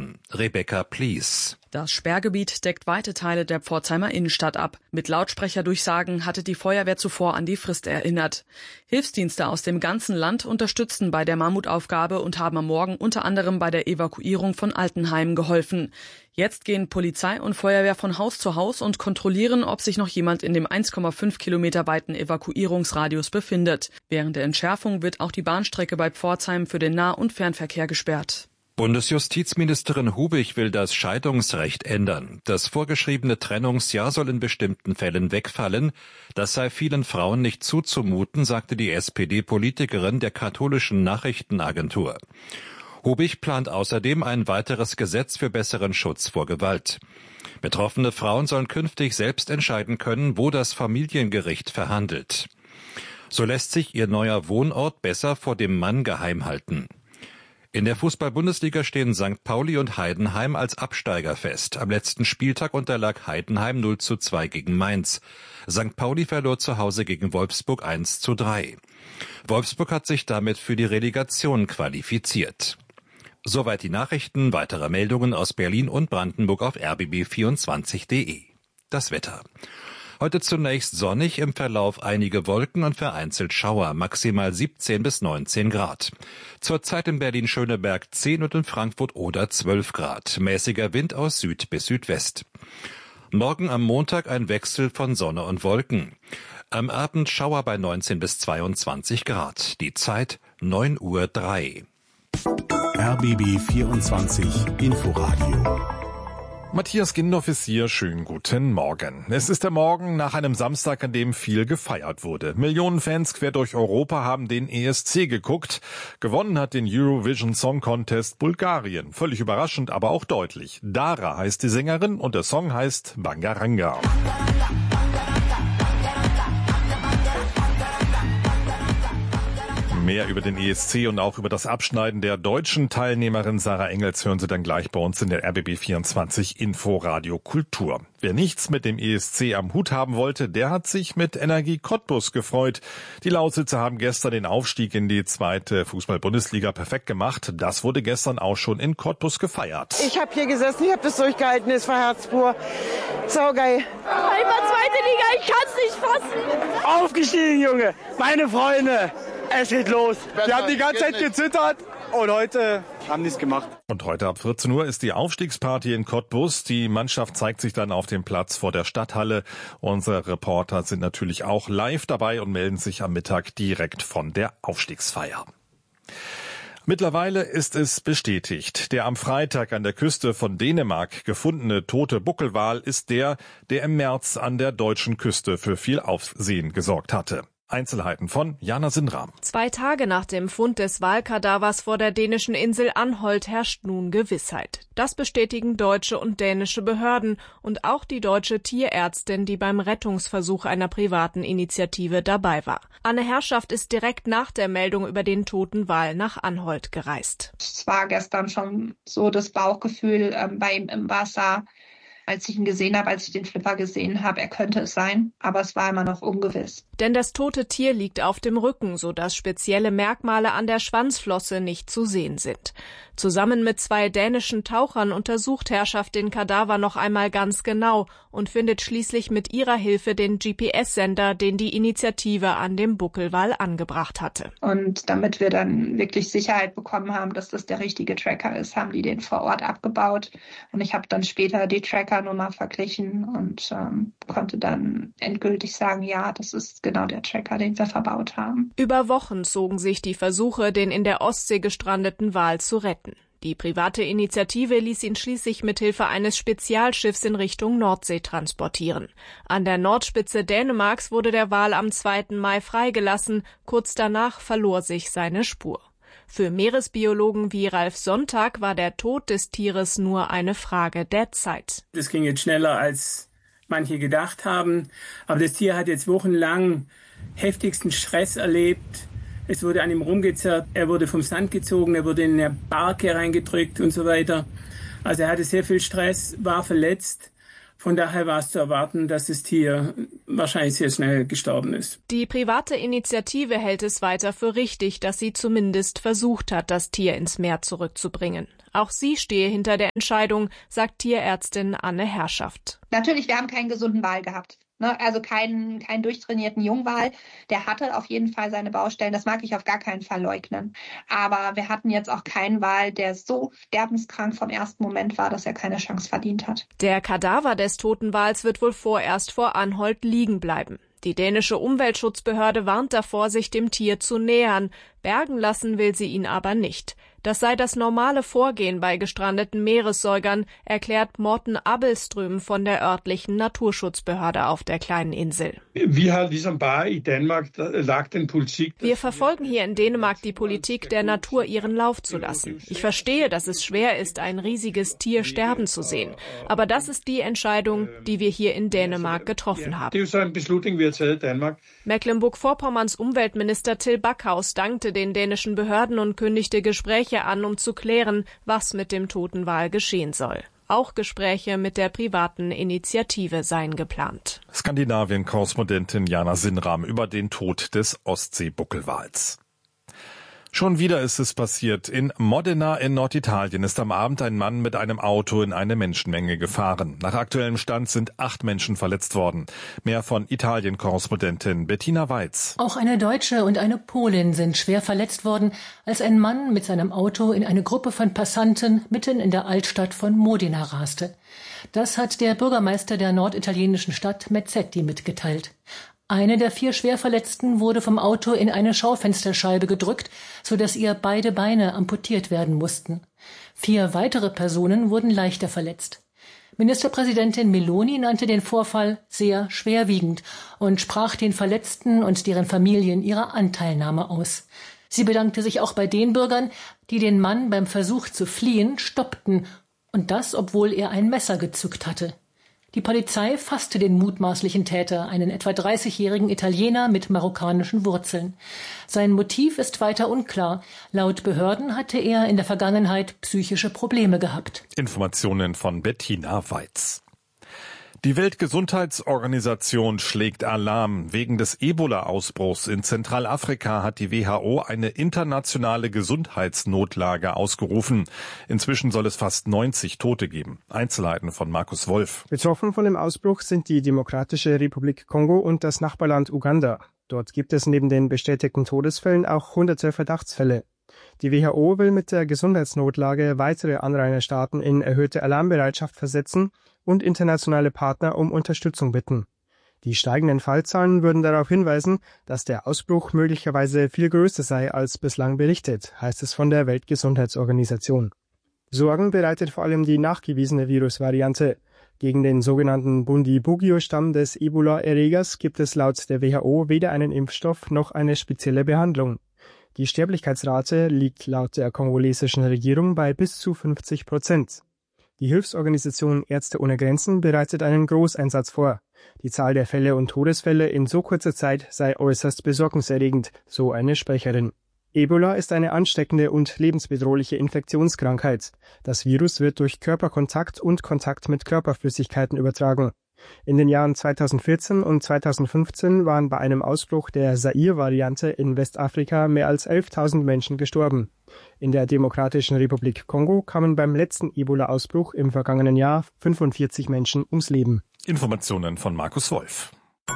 Jahren. Rebecca Please. Das Sperrgebiet deckt weite Teile der Pforzheimer Innenstadt ab. Mit Lautsprecherdurchsagen hatte die Feuerwehr zuvor an die Frist erinnert. Hilfsdienste aus dem ganzen Land unterstützten bei der Mammutaufgabe und haben am Morgen unter anderem bei der Evakuierung von Altenheimen geholfen. Jetzt gehen Polizei und Feuerwehr von Haus zu Haus und kontrollieren, ob sich noch jemand in dem 1,5 Kilometer weiten Evakuierungsradius befindet. Während der Entschärfung wird auch die Bahnstrecke bei Pforzheim für den Nah- und Fernverkehr gesperrt. Bundesjustizministerin Hubig will das Scheidungsrecht ändern. Das vorgeschriebene Trennungsjahr soll in bestimmten Fällen wegfallen. Das sei vielen Frauen nicht zuzumuten, sagte die SPD-Politikerin der katholischen Nachrichtenagentur. Hubig plant außerdem ein weiteres Gesetz für besseren Schutz vor Gewalt. Betroffene Frauen sollen künftig selbst entscheiden können, wo das Familiengericht verhandelt. So lässt sich ihr neuer Wohnort besser vor dem Mann geheim halten. In der Fußball-Bundesliga stehen St. Pauli und Heidenheim als Absteiger fest. Am letzten Spieltag unterlag Heidenheim 0:2 gegen Mainz. St. Pauli verlor zu Hause gegen Wolfsburg 1:3. Wolfsburg hat sich damit für die Relegation qualifiziert. Soweit die Nachrichten. Weitere Meldungen aus Berlin und Brandenburg auf rbb24.de. Das Wetter. Heute zunächst sonnig, im Verlauf einige Wolken und vereinzelt Schauer, maximal 17 bis 19 Grad. Zurzeit in Berlin-Schöneberg 10 und in Frankfurt-Oder 12 Grad. Mäßiger Wind aus Süd bis Südwest. Morgen am Montag ein Wechsel von Sonne und Wolken. Am Abend Schauer bei 19 bis 22 Grad. Die Zeit 9:03 Uhr. RBB 24 Inforadio. Matthias Gindorf ist hier. Schönen guten Morgen. Es ist der Morgen nach einem Samstag, an dem viel gefeiert wurde. Millionen Fans quer durch Europa haben den ESC geguckt. Gewonnen hat den Eurovision Song Contest Bulgarien. Völlig überraschend, aber auch deutlich. Dara heißt die Sängerin und der Song heißt Bangaranga. Mehr über den ESC und auch über das Abschneiden der deutschen Teilnehmerin Sarah Engels hören Sie dann gleich bei uns in der RBB24 Inforadio Kultur. Wer nichts mit dem ESC am Hut haben wollte, der hat sich mit Energie Cottbus gefreut. Die Lausitzer haben gestern den Aufstieg in die zweite Fußball-Bundesliga perfekt gemacht. Das wurde gestern auch schon in Cottbus gefeiert. Ich habe hier gesessen, ich habe das durchgehalten, es war Herzpur. Saugeil. Einmal zweite Liga, ich kann's nicht fassen. Aufgestiegen, Junge, meine Freunde. Es geht los. Wir haben die ganze Zeit gezittert und heute haben die es gemacht. Und heute ab 14 Uhr ist die Aufstiegsparty in Cottbus. Die Mannschaft zeigt sich dann auf dem Platz vor der Stadthalle. Unsere Reporter sind natürlich auch live dabei und melden sich am Mittag direkt von der Aufstiegsfeier. Mittlerweile ist es bestätigt. Der am Freitag an der Küste von Dänemark gefundene tote Buckelwal ist der im März an der deutschen Küste für viel Aufsehen gesorgt hatte. Einzelheiten von Jana Sindram. 2 Tage nach dem Fund des Walkadavers vor der dänischen Insel Anholt herrscht nun Gewissheit. Das bestätigen deutsche und dänische Behörden und auch die deutsche Tierärztin, die beim Rettungsversuch einer privaten Initiative dabei war. Anne Herrschaft ist direkt nach der Meldung über den toten Wal nach Anholt gereist. Es war gestern schon so das Bauchgefühl bei ihm im Wasser, als ich ihn gesehen habe, als ich den Flipper gesehen habe, er könnte es sein, aber es war immer noch ungewiss. Denn das tote Tier liegt auf dem Rücken, sodass spezielle Merkmale an der Schwanzflosse nicht zu sehen sind. Zusammen mit 2 dänischen Tauchern untersucht Herrschaft den Kadaver noch einmal ganz genau und findet schließlich mit ihrer Hilfe den GPS-Sender, den die Initiative an dem Buckelwal angebracht hatte. Und damit wir dann wirklich Sicherheit bekommen haben, dass das der richtige Tracker ist, haben die den vor Ort abgebaut. Und ich habe dann später die Trackernummer verglichen und konnte dann endgültig sagen, ja, das ist genau der Tracker, den wir verbaut haben. Über Wochen zogen sich die Versuche, den in der Ostsee gestrandeten Wal zu retten. Die private Initiative ließ ihn schließlich mit Hilfe eines Spezialschiffs in Richtung Nordsee transportieren. An der Nordspitze Dänemarks wurde der Wal am 2. Mai freigelassen. Kurz danach verlor sich seine Spur. Für Meeresbiologen wie Ralf Sonntag war der Tod des Tieres nur eine Frage der Zeit. Das ging jetzt schneller, als manche gedacht haben. Aber das Tier hat jetzt wochenlang heftigsten Stress erlebt. Es wurde an ihm rumgezerrt, er wurde vom Sand gezogen, er wurde in eine Barke reingedrückt und so weiter. Also er hatte sehr viel Stress, war verletzt. Von daher war es zu erwarten, dass das Tier wahrscheinlich sehr schnell gestorben ist. Die private Initiative hält es weiter für richtig, dass sie zumindest versucht hat, das Tier ins Meer zurückzubringen. Auch sie stehe hinter der Entscheidung, sagt Tierärztin Anne Herrschaft. Natürlich, wir haben keinen gesunden Wal gehabt. Also keinen durchtrainierten Jungwal. Der hatte auf jeden Fall seine Baustellen. Das mag ich auf gar keinen Fall leugnen. Aber wir hatten jetzt auch keinen Wal, der so sterbenskrank vom ersten Moment war, dass er keine Chance verdient hat. Der Kadaver des toten Wals wird wohl vorerst vor Anholt liegen bleiben. Die dänische Umweltschutzbehörde warnt davor, sich dem Tier zu nähern. Bergen lassen will sie ihn aber nicht. Das sei das normale Vorgehen bei gestrandeten Meeressäugern, erklärt Morten Abelström von der örtlichen Naturschutzbehörde auf der kleinen Insel. Wir verfolgen hier in Dänemark die Politik, der Natur ihren Lauf zu lassen. Ich verstehe, dass es schwer ist, ein riesiges Tier sterben zu sehen. Aber das ist die Entscheidung, die wir hier in Dänemark getroffen haben. Mecklenburg-Vorpommerns Umweltminister Till Backhaus dankte den dänischen Behörden und kündigte Gespräche an, um zu klären, was mit dem toten Wal geschehen soll. Auch Gespräche mit der privaten Initiative seien geplant. Skandinavien-Korrespondentin Jana Sinnram über den Tod des Ostseebuckelwals. Schon wieder ist es passiert. In Modena in Norditalien ist am Abend ein Mann mit einem Auto in eine Menschenmenge gefahren. Nach aktuellem Stand sind 8 Menschen verletzt worden. Mehr von Italien-Korrespondentin Bettina Weiz. Auch eine Deutsche und eine Polin sind schwer verletzt worden, als ein Mann mit seinem Auto in eine Gruppe von Passanten mitten in der Altstadt von Modena raste. Das hat der Bürgermeister der norditalienischen Stadt Mezzetti mitgeteilt. Eine der 4 Schwerverletzten wurde vom Auto in eine Schaufensterscheibe gedrückt, sodass ihr beide Beine amputiert werden mussten. 4 weitere Personen wurden leichter verletzt. Ministerpräsidentin Meloni nannte den Vorfall sehr schwerwiegend und sprach den Verletzten und deren Familien ihre Anteilnahme aus. Sie bedankte sich auch bei den Bürgern, die den Mann beim Versuch zu fliehen stoppten, und das, obwohl er ein Messer gezückt hatte. Die Polizei fasste den mutmaßlichen Täter, einen etwa 30-jährigen Italiener mit marokkanischen Wurzeln. Sein Motiv ist weiter unklar. Laut Behörden hatte er in der Vergangenheit psychische Probleme gehabt. Informationen von Bettina Weiz. Die Weltgesundheitsorganisation schlägt Alarm. Wegen des Ebola-Ausbruchs in Zentralafrika hat die WHO eine internationale Gesundheitsnotlage ausgerufen. Inzwischen soll es fast 90 Tote geben. Einzelheiten von Markus Wolf. Betroffen von dem Ausbruch sind die Demokratische Republik Kongo und das Nachbarland Uganda. Dort gibt es neben den bestätigten Todesfällen auch hunderte Verdachtsfälle. Die WHO will mit der Gesundheitsnotlage weitere Anrainerstaaten in erhöhte Alarmbereitschaft versetzen und internationale Partner um Unterstützung bitten. Die steigenden Fallzahlen würden darauf hinweisen, dass der Ausbruch möglicherweise viel größer sei als bislang berichtet, heißt es von der Weltgesundheitsorganisation. Sorgen bereitet vor allem die nachgewiesene Virusvariante. Gegen den sogenannten Bundibugyo-Stamm des Ebola-Erregers gibt es laut der WHO weder einen Impfstoff noch eine spezielle Behandlung. Die Sterblichkeitsrate liegt laut der kongolesischen Regierung bei bis zu 50%. Die Hilfsorganisation Ärzte ohne Grenzen bereitet einen Großeinsatz vor. Die Zahl der Fälle und Todesfälle in so kurzer Zeit sei äußerst besorgniserregend, so eine Sprecherin. Ebola ist eine ansteckende und lebensbedrohliche Infektionskrankheit. Das Virus wird durch Körperkontakt und Kontakt mit Körperflüssigkeiten übertragen. In den Jahren 2014 und 2015 waren bei einem Ausbruch der Zaire-Variante in Westafrika mehr als 11.000 Menschen gestorben. In der Demokratischen Republik Kongo kamen beim letzten Ebola-Ausbruch im vergangenen Jahr 45 Menschen ums Leben. Informationen von Markus Wolf.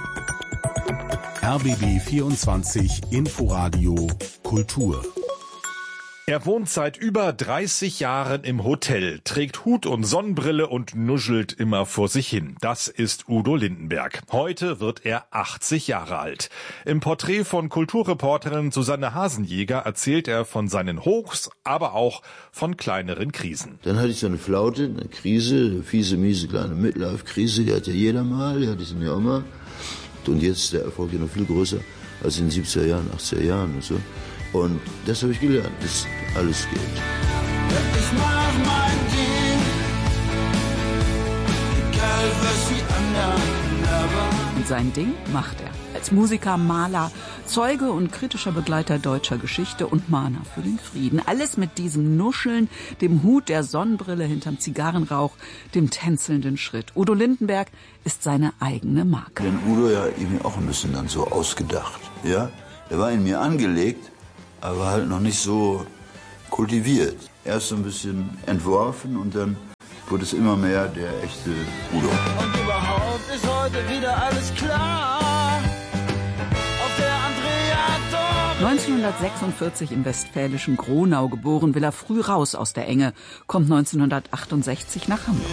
RBB 24 Inforadio Kultur. Er wohnt seit über 30 Jahren im Hotel, trägt Hut und Sonnenbrille und nuschelt immer vor sich hin. Das ist Udo Lindenberg. Heute wird er 80 Jahre alt. Im Porträt von Kulturreporterin Susanne Hasenjäger erzählt er von seinen Hochs, aber auch von kleineren Krisen. Dann hatte ich so eine Flaute, eine Krise, eine fiese, miese kleine Midlife-Krise, die hat ja jeder mal, die hatte ich dann ja auch mal. Und jetzt ist der Erfolg ja noch viel größer als in den 70er Jahren, 80er Jahren und so. Und das habe ich gelernt, dass alles geht. Ich mach mein Ding, egal was die anderen labern. und sein Ding macht er. Als Musiker, Maler, Zeuge und kritischer Begleiter deutscher Geschichte und Mahner für den Frieden. Alles mit diesem Nuscheln, dem Hut, der Sonnenbrille hinterm Zigarrenrauch, dem tänzelnden Schritt. Udo Lindenberg ist seine eigene Marke. Den Udo ja irgendwie auch ein bisschen dann so ausgedacht. Ja? Der war in mir angelegt, aber halt noch nicht so kultiviert. Erst so ein bisschen entworfen und dann wurde es immer mehr der echte Udo. Und überhaupt ist heute wieder alles klar. Auf der Andrea Dorn. 1946 im westfälischen Gronau geboren, will er früh raus aus der Enge, kommt 1968 nach Hamburg.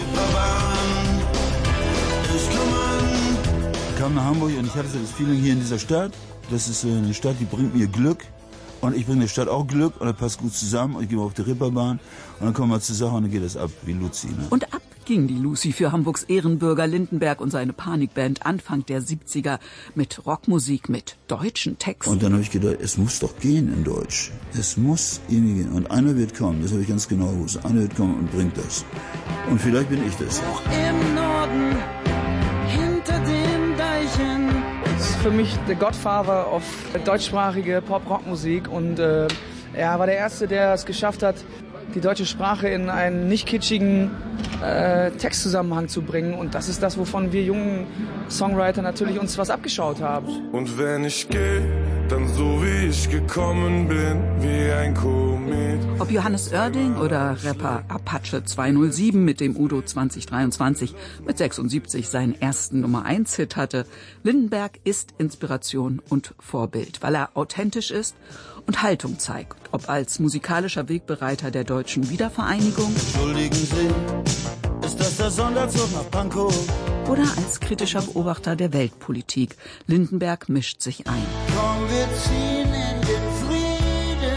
Ich kam nach Hamburg und ich hatte das Feeling hier in dieser Stadt. Das ist eine Stadt, die bringt mir Glück. Und ich bringe der Stadt auch Glück und das passt gut zusammen. Und ich gehe auf die Ripperbahn und dann kommen wir zur Sache und dann geht das ab wie Luzi. Ne? Und ab ging die Lucy für Hamburgs Ehrenbürger Lindenberg und seine Panikband Anfang der 70er mit Rockmusik, mit deutschen Texten. Und dann habe ich gedacht, es muss doch gehen in Deutsch. Es muss irgendwie gehen. Und einer wird kommen, das habe ich ganz genau gewusst. Einer wird kommen und bringt das. Und vielleicht bin ich das. Auch im Norden, hinter den Deichen. Das ist für mich der Godfather of deutschsprachige Pop-Rock-Musik. Und er war der Erste, der es geschafft hat, die deutsche Sprache in einen nicht kitschigen Textzusammenhang zu bringen. Und das ist das, wovon wir jungen Songwriter natürlich uns was abgeschaut haben. Und wenn ich gehe, dann so wie ich gekommen bin, wie ein Komet. Ob Johannes Oerding oder Rapper Apache 207 mit dem Udo 2023 mit 76 seinen ersten Nummer-1-Hit hatte, Lindenberg ist Inspiration und Vorbild, weil er authentisch ist und Haltung zeigt, ob als musikalischer Wegbereiter der deutschen Wiedervereinigung, Entschuldigen Sie, ist das der Sonderzug nach Pankow? Oder als kritischer Beobachter der Weltpolitik. Lindenberg mischt sich ein. Komm, wir ziehen in den Frieden.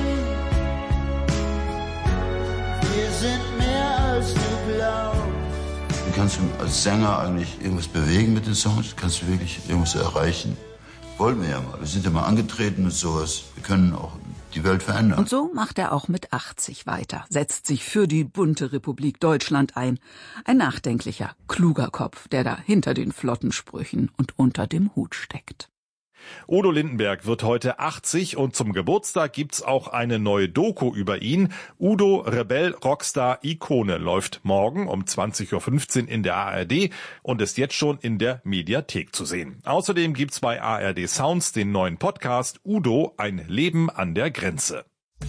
Wir sind mehr als du glaubst. Du kannst als Sänger eigentlich irgendwas bewegen mit den Songs. Kannst du wirklich irgendwas erreichen? Wollten wir ja mal. Wir sind ja mal angetreten mit sowas. Wir können auch die Welt verändern. Und so macht er auch mit 80 weiter, setzt sich für die bunte Republik Deutschland ein. Ein nachdenklicher, kluger Kopf, der da hinter den flotten Sprüchen und unter dem Hut steckt. Udo Lindenberg wird heute 80 und zum Geburtstag gibt's auch eine neue Doku über ihn. Udo, Rebell, Rockstar, Ikone läuft morgen um 20.15 Uhr in der ARD und ist jetzt schon in der Mediathek zu sehen. Außerdem gibt's bei ARD Sounds den neuen Podcast Udo, ein Leben an der Grenze.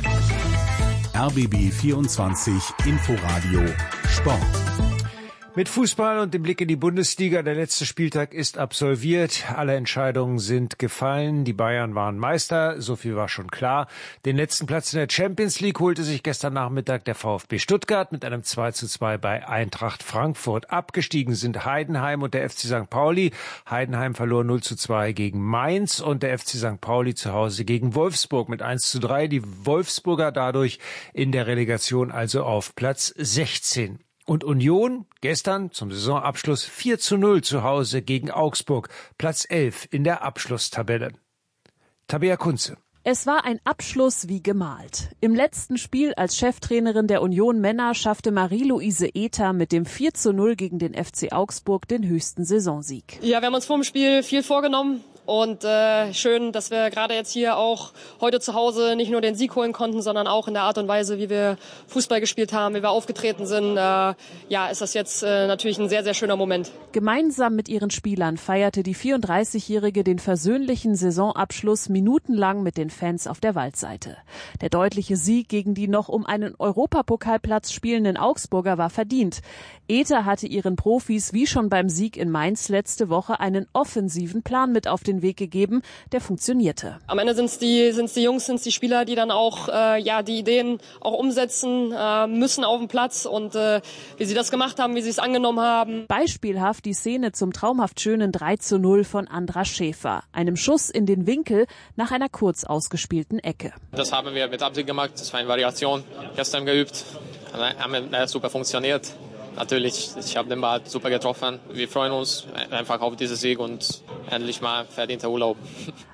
RBB 24 Inforadio Sport. Mit Fußball und dem Blick in die Bundesliga. Der letzte Spieltag ist absolviert. Alle Entscheidungen sind gefallen. Die Bayern waren Meister. So viel war schon klar. Den letzten Platz in der Champions League holte sich gestern Nachmittag der VfB Stuttgart mit einem 2:2 bei Eintracht Frankfurt. Abgestiegen sind Heidenheim und der FC St. Pauli. Heidenheim verlor 0:2 gegen Mainz und der FC St. Pauli zu Hause gegen Wolfsburg mit 1:3. Die Wolfsburger dadurch in der Relegation also auf Platz 16. Und Union gestern zum Saisonabschluss 4:0 zu Hause gegen Augsburg, Platz 11 in der Abschlusstabelle. Tabea Kunze. Es war ein Abschluss wie gemalt. Im letzten Spiel als Cheftrainerin der Union Männer schaffte Marie-Louise Ether mit dem 4:0 gegen den FC Augsburg den höchsten Saisonsieg. Ja, wir haben uns vor dem Spiel viel vorgenommen. Und schön, dass wir gerade jetzt hier auch heute zu Hause nicht nur den Sieg holen konnten, sondern auch in der Art und Weise, wie wir Fußball gespielt haben, wie wir aufgetreten sind. Ist das jetzt natürlich ein sehr, sehr schöner Moment. Gemeinsam mit ihren Spielern feierte die 34-Jährige den versöhnlichen Saisonabschluss minutenlang mit den Fans auf der Waldseite. Der deutliche Sieg gegen die noch um einen Europapokalplatz spielenden Augsburger war verdient. Ether hatte ihren Profis wie schon beim Sieg in Mainz letzte Woche einen offensiven Plan mit auf den Weg gegeben, der funktionierte. Am Ende sind's die Jungs, sind's die Spieler, die dann auch die Ideen auch umsetzen müssen auf dem Platz und wie sie das gemacht haben, wie sie es angenommen haben. Beispielhaft die Szene zum traumhaft schönen 3:0 von Andras Schäfer, einem Schuss in den Winkel nach einer kurz ausgespielten Ecke. Das haben wir mit Absicht gemacht, das war eine Variation, gestern geübt, haben super funktioniert. Natürlich, ich habe den Ball super getroffen. Wir freuen uns einfach auf diesen Sieg und endlich mal verdienter Urlaub.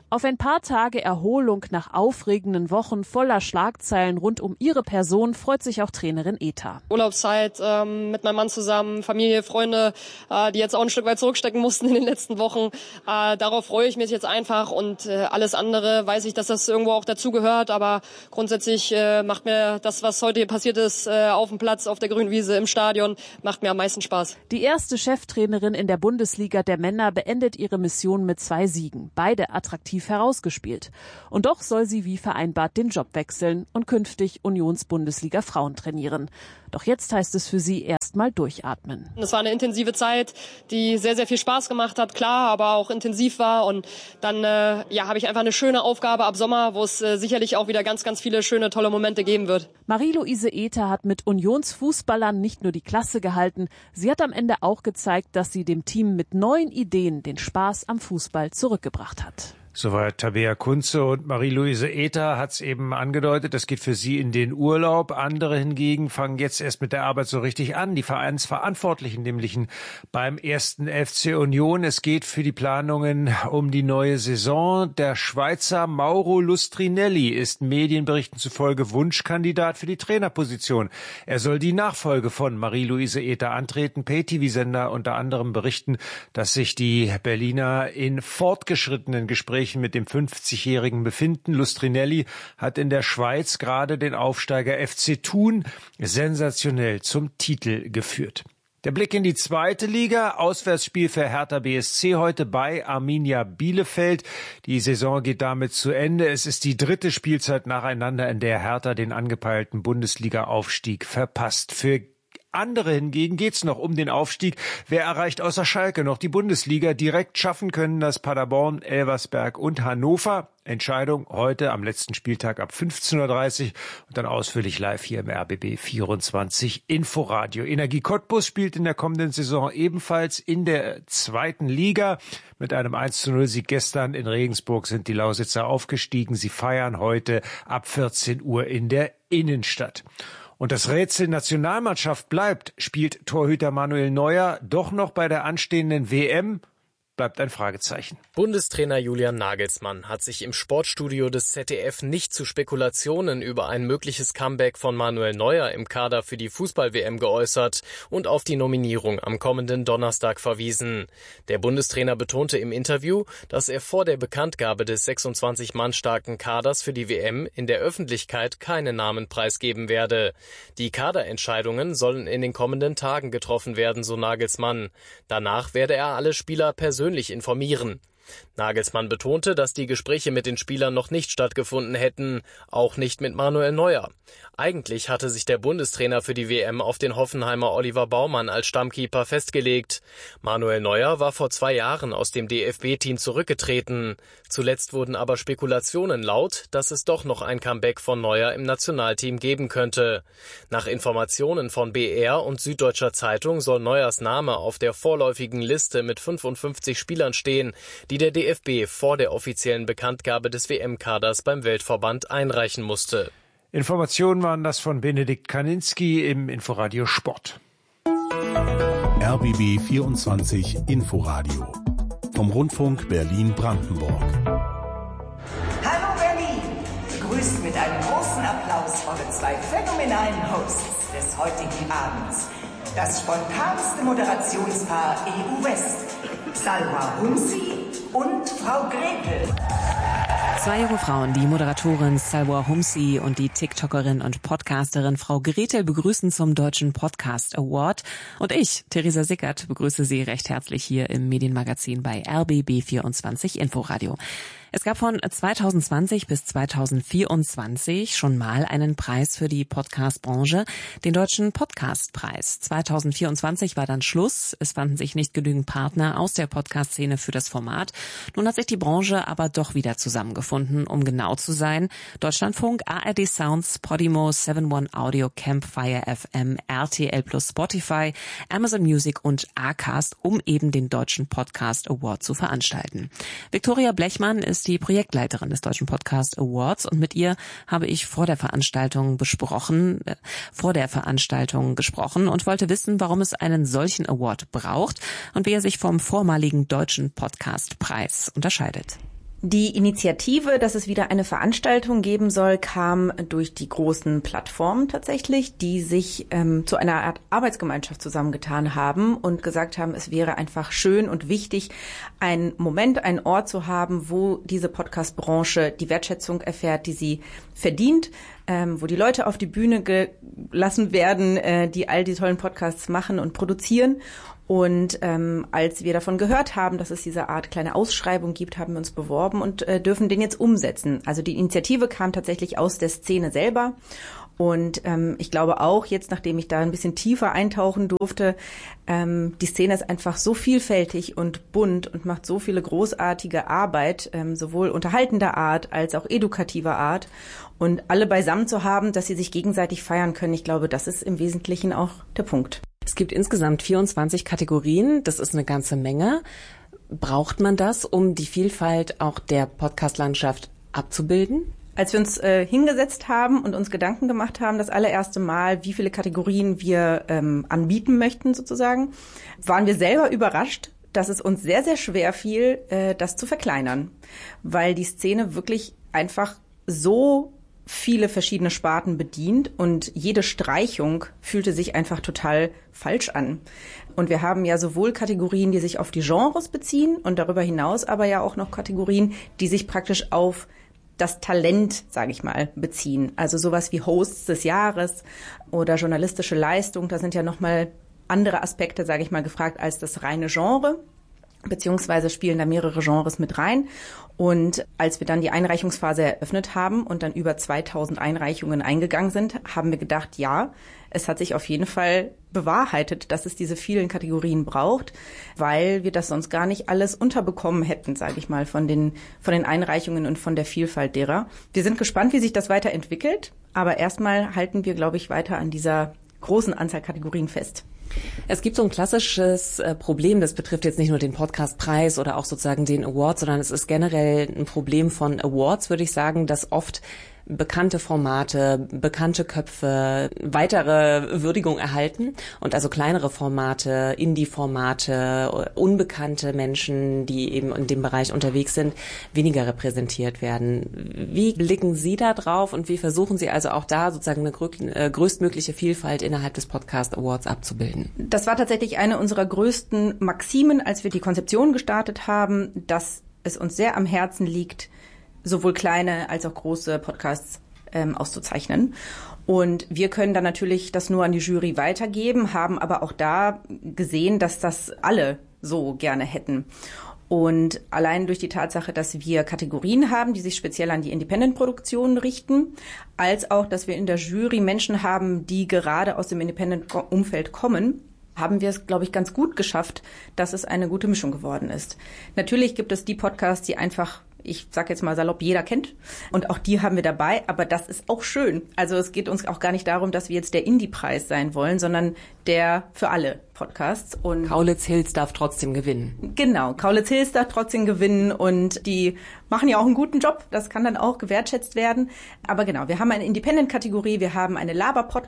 Auf ein paar Tage Erholung nach aufregenden Wochen voller Schlagzeilen rund um ihre Person freut sich auch Trainerin Eta. Urlaubszeit mit meinem Mann zusammen, Familie, Freunde, die jetzt auch ein Stück weit zurückstecken mussten in den letzten Wochen. Darauf freue ich mich jetzt einfach und alles andere weiß ich, dass das irgendwo auch dazugehört. Aber grundsätzlich macht mir das, was heute hier passiert ist, auf dem Platz, auf der grünen Wiese, im Stadion, macht mir am meisten Spaß. Die erste Cheftrainerin in der Bundesliga der Männer beendet ihre Mission mit 2 Siegen. Beide attraktiv herausgespielt. Und doch soll sie wie vereinbart den Job wechseln und künftig Unions-Bundesliga Frauen trainieren. Doch jetzt heißt es für sie erstmal durchatmen. Es war eine intensive Zeit, die sehr, sehr viel Spaß gemacht hat, klar, aber auch intensiv war. Und dann habe ich einfach eine schöne Aufgabe ab Sommer, wo es sicherlich auch wieder ganz, ganz viele schöne, tolle Momente geben wird. Marie-Louise Eta hat mit Unionsfußballern nicht nur die Klasse gehalten, sie hat am Ende auch gezeigt, dass sie dem Team mit neuen Ideen den Spaß am Fußball zurückgebracht hat. Soweit Tabea Kunze, und Marie-Louise Eta hat es eben angedeutet, das geht für sie in den Urlaub. Andere hingegen fangen jetzt erst mit der Arbeit so richtig an. Die Vereinsverantwortlichen nämlich beim 1. FC Union. Es geht für die Planungen um die neue Saison. Der Schweizer Mauro Lustrinelli ist Medienberichten zufolge Wunschkandidat für die Trainerposition. Er soll die Nachfolge von Marie-Louise Eta antreten. Pay-TV-Sender unter anderem berichten, dass sich die Berliner in fortgeschrittenen Gesprächen mit dem 50-Jährigen befinden. Lustrinelli hat in der Schweiz gerade den Aufsteiger FC Thun sensationell zum Titel geführt. Der Blick in die 2. Liga. Auswärtsspiel für Hertha BSC heute bei Arminia Bielefeld. Die Saison geht damit zu Ende. Es ist die 3. Spielzeit nacheinander, in der Hertha den angepeilten Bundesliga-Aufstieg verpasst. Für andere hingegen geht's noch um den Aufstieg. Wer erreicht außer Schalke noch die Bundesliga? Direkt schaffen können das Paderborn, Elversberg und Hannover. Entscheidung heute am letzten Spieltag ab 15:30 Uhr und dann ausführlich live hier im RBB 24 Inforadio. Energie Cottbus spielt in der kommenden Saison ebenfalls in der 2. Liga. Mit einem 1:0-Sieg gestern in Regensburg sind die Lausitzer aufgestiegen. Sie feiern heute ab 14 Uhr in der Innenstadt. Und das Rätsel Nationalmannschaft bleibt. Spielt Torhüter Manuel Neuer doch noch bei der anstehenden WM? Bleibt ein Fragezeichen. Bundestrainer Julian Nagelsmann hat sich im Sportstudio des ZDF nicht zu Spekulationen über ein mögliches Comeback von Manuel Neuer im Kader für die Fußball-WM geäußert und auf die Nominierung am kommenden Donnerstag verwiesen. Der Bundestrainer betonte im Interview, dass er vor der Bekanntgabe des 26 Mann starken Kaders für die WM in der Öffentlichkeit keine Namen preisgeben werde. Die Kaderentscheidungen sollen in den kommenden Tagen getroffen werden, so Nagelsmann. Danach werde er alle Spieler persönlich informieren. Nagelsmann betonte, dass die Gespräche mit den Spielern noch nicht stattgefunden hätten, auch nicht mit Manuel Neuer. Eigentlich hatte sich der Bundestrainer für die WM auf den Hoffenheimer Oliver Baumann als Stammkeeper festgelegt. Manuel Neuer war vor 2 Jahren aus dem DFB-Team zurückgetreten. Zuletzt wurden aber Spekulationen laut, dass es doch noch ein Comeback von Neuer im Nationalteam geben könnte. Nach Informationen von BR und Süddeutscher Zeitung soll Neuers Name auf der vorläufigen Liste mit 55 Spielern stehen, die der DFB vor der offiziellen Bekanntgabe des WM-Kaders beim Weltverband einreichen musste. Informationen waren das von Benedikt Kaninski im Inforadio Sport. RBB 24 Inforadio vom Rundfunk Berlin-Brandenburg. Hallo Berlin! Begrüßt mit einem großen Applaus eure 2 phänomenalen Hosts des heutigen Abends. Das spontanste Moderationspaar EU West. Salwa Humsi und Frau Gretel. 2 junge Frauen, die Moderatorin Salwa Humsi und die TikTokerin und Podcasterin Frau Gretel begrüßen zum Deutschen Podcast Award. Und ich, Theresa Sickert, begrüße Sie recht herzlich hier im Medienmagazin bei RBB 24 Inforadio. Es gab von 2020 bis 2024 schon mal einen Preis für die Podcast-Branche, den Deutschen Podcastpreis. 2024 war dann Schluss. Es fanden sich nicht genügend Partner aus der Podcast-Szene für das Format. Nun hat sich die Branche aber doch wieder zusammengefunden, um genau zu sein. Deutschlandfunk, ARD Sounds, Podimo, 7-One Audio, Campfire FM, RTL Plus, Spotify, Amazon Music und Acast, um eben den Deutschen Podcast Award zu veranstalten. Viktoria Blechmann ist die Projektleiterin des Deutschen Podcast Awards und mit ihr habe ich vor der Veranstaltung gesprochen und wollte wissen, warum es einen solchen Award braucht und wie er sich vom vormaligen Deutschen Podcastpreis unterscheidet. Die Initiative, dass es wieder eine Veranstaltung geben soll, kam durch die großen Plattformen tatsächlich, die sich zu einer Art Arbeitsgemeinschaft zusammengetan haben und gesagt haben, es wäre einfach schön und wichtig, einen Moment, einen Ort zu haben, wo diese Podcast-Branche die Wertschätzung erfährt, die sie verdient, wo die Leute auf die Bühne gelassen werden, die all die tollen Podcasts machen und produzieren. Und als wir davon gehört haben, dass es diese Art kleine Ausschreibung gibt, haben wir uns beworben und dürfen den jetzt umsetzen. Also die Initiative kam tatsächlich aus der Szene selber. Und ich glaube auch jetzt, nachdem ich da ein bisschen tiefer eintauchen durfte, die Szene ist einfach so vielfältig und bunt und macht so viele großartige Arbeit, sowohl unterhaltender Art als auch edukativer Art. Und alle beisammen zu haben, dass sie sich gegenseitig feiern können, ich glaube, das ist im Wesentlichen auch der Punkt. Es gibt insgesamt 24 Kategorien. Das ist eine ganze Menge. Braucht man das, um die Vielfalt auch der Podcast-Landschaft abzubilden? Als wir uns hingesetzt haben und uns Gedanken gemacht haben, das allererste Mal, wie viele Kategorien wir anbieten möchten sozusagen, waren wir selber überrascht, dass es uns sehr, sehr schwer fiel, das zu verkleinern, weil die Szene wirklich einfach so viele verschiedene Sparten bedient und jede Streichung fühlte sich einfach total falsch an. Und wir haben ja sowohl Kategorien, die sich auf die Genres beziehen und darüber hinaus aber ja auch noch Kategorien, die sich praktisch auf das Talent, sage ich mal, beziehen. Also sowas wie Hosts des Jahres oder journalistische Leistung, da sind ja nochmal andere Aspekte, sage ich mal, gefragt als das reine Genre. Beziehungsweise spielen da mehrere Genres mit rein. Und als wir dann die Einreichungsphase eröffnet haben und dann über 2000 Einreichungen eingegangen sind, haben wir gedacht, ja, es hat sich auf jeden Fall bewahrheitet, dass es diese vielen Kategorien braucht, weil wir das sonst gar nicht alles unterbekommen hätten, sage ich mal, von den Einreichungen und von der Vielfalt derer. Wir sind gespannt, wie sich das weiterentwickelt, aber erstmal halten wir, glaube ich, weiter an dieser großen Anzahl Kategorien fest. Es gibt so ein klassisches Problem, das betrifft jetzt nicht nur den Podcastpreis oder auch sozusagen den Award, sondern es ist generell ein Problem von Awards, würde ich sagen, dass oft bekannte Formate, bekannte Köpfe weitere Würdigung erhalten und also kleinere Formate, Indie-Formate, unbekannte Menschen, die eben in dem Bereich unterwegs sind, weniger repräsentiert werden. Wie blicken Sie da drauf und wie versuchen Sie also auch da sozusagen eine größtmögliche Vielfalt innerhalb des Podcast Awards abzubilden? Das war tatsächlich eine unserer größten Maximen, als wir die Konzeption gestartet haben, dass es uns sehr am Herzen liegt, sowohl kleine als auch große Podcasts auszuzeichnen. Und wir können dann natürlich das nur an die Jury weitergeben, haben aber auch da gesehen, dass das alle so gerne hätten. Und allein durch die Tatsache, dass wir Kategorien haben, die sich speziell an die Independent-Produktionen richten, als auch, dass wir in der Jury Menschen haben, die gerade aus dem Independent-Umfeld kommen, haben wir es, glaube ich, ganz gut geschafft, dass es eine gute Mischung geworden ist. Natürlich gibt es die Podcasts, die einfach, ich sage jetzt mal salopp, jeder kennt. Und auch die haben wir dabei, aber das ist auch schön. Also es geht uns auch gar nicht darum, dass wir jetzt der Indie-Preis sein wollen, sondern der für alle Podcasts. Und Kaulitz Hills darf trotzdem gewinnen. Genau, Kaulitz Hills darf trotzdem gewinnen und die machen ja auch einen guten Job. Das kann dann auch gewertschätzt werden. Aber genau, wir haben eine Independent-Kategorie, wir haben eine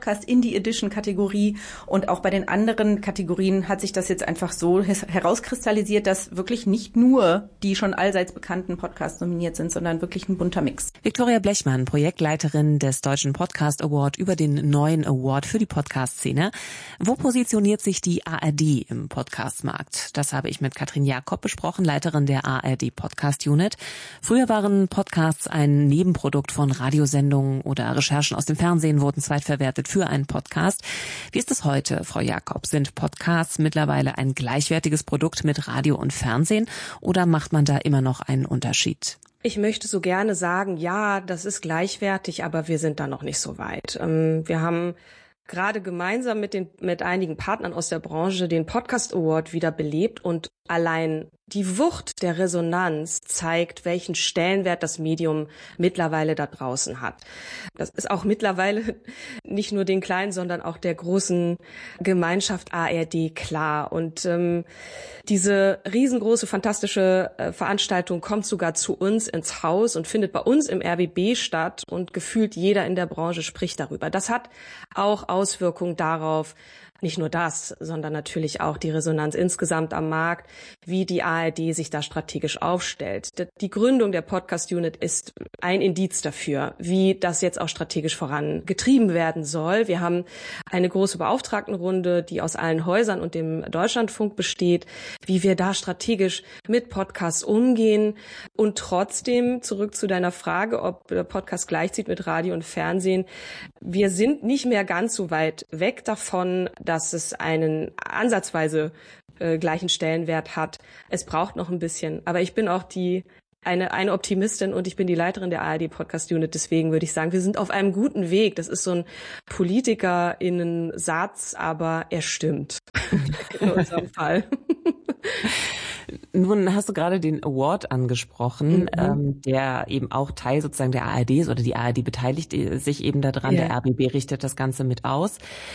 Laber-Podcast-Indie-Edition-Kategorie und auch bei den anderen Kategorien hat sich das jetzt einfach so herauskristallisiert, dass wirklich nicht nur die schon allseits bekannten Podcasts nominiert sind, sondern wirklich ein bunter Mix. Viktoria Blechmann, Projektleiterin des Deutschen Podcast Award über den neuen Award für die Podcast-Szene. Wo positioniert sich die ARD im Podcast-Markt? Das habe ich mit Katrin Jakob besprochen, Leiterin der ARD Podcast Unit. Früher waren Podcasts ein Nebenprodukt von Radiosendungen oder Recherchen aus dem Fernsehen wurden zweitverwertet für einen Podcast. Wie ist es heute, Frau Jakob? Sind Podcasts mittlerweile ein gleichwertiges Produkt mit Radio und Fernsehen oder macht man da immer noch einen Unterschied? Ich möchte so gerne sagen, ja, das ist gleichwertig, aber wir sind da noch nicht so weit. Wir haben gerade gemeinsam mit einigen Partnern aus der Branche den Podcast Award wieder belebt und allein die Wucht der Resonanz zeigt, welchen Stellenwert das Medium mittlerweile da draußen hat. Das ist auch mittlerweile nicht nur den kleinen, sondern auch der großen Gemeinschaft ARD klar. Und diese riesengroße, fantastische Veranstaltung kommt sogar zu uns ins Haus und findet bei uns im RBB statt und gefühlt jeder in der Branche spricht darüber. Das hat auch Auswirkungen darauf, nicht nur das, sondern natürlich auch die Resonanz insgesamt am Markt, wie die ARD sich da strategisch aufstellt. Die Gründung der Podcast-Unit ist ein Indiz dafür, wie das jetzt auch strategisch vorangetrieben werden soll. Wir haben eine große Beauftragtenrunde, die aus allen Häusern und dem Deutschlandfunk besteht, wie wir da strategisch mit Podcasts umgehen und trotzdem, zurück zu deiner Frage, ob der Podcast gleichzieht mit Radio und Fernsehen, wir sind nicht mehr ganz so weit weg davon, dass es einen ansatzweise gleichen Stellenwert hat. Es braucht noch ein bisschen, aber ich bin auch eine Optimistin und ich bin die Leiterin der ARD Podcast Unit, deswegen würde ich sagen, wir sind auf einem guten Weg. Das ist so ein PolitikerInnen-Satz, aber er stimmt in unserem Fall. Nun hast du gerade den Award angesprochen, der eben auch Teil sozusagen der ARD ist oder die ARD beteiligt sich eben daran. Ja. Der RBB richtet das Ganze mit aus.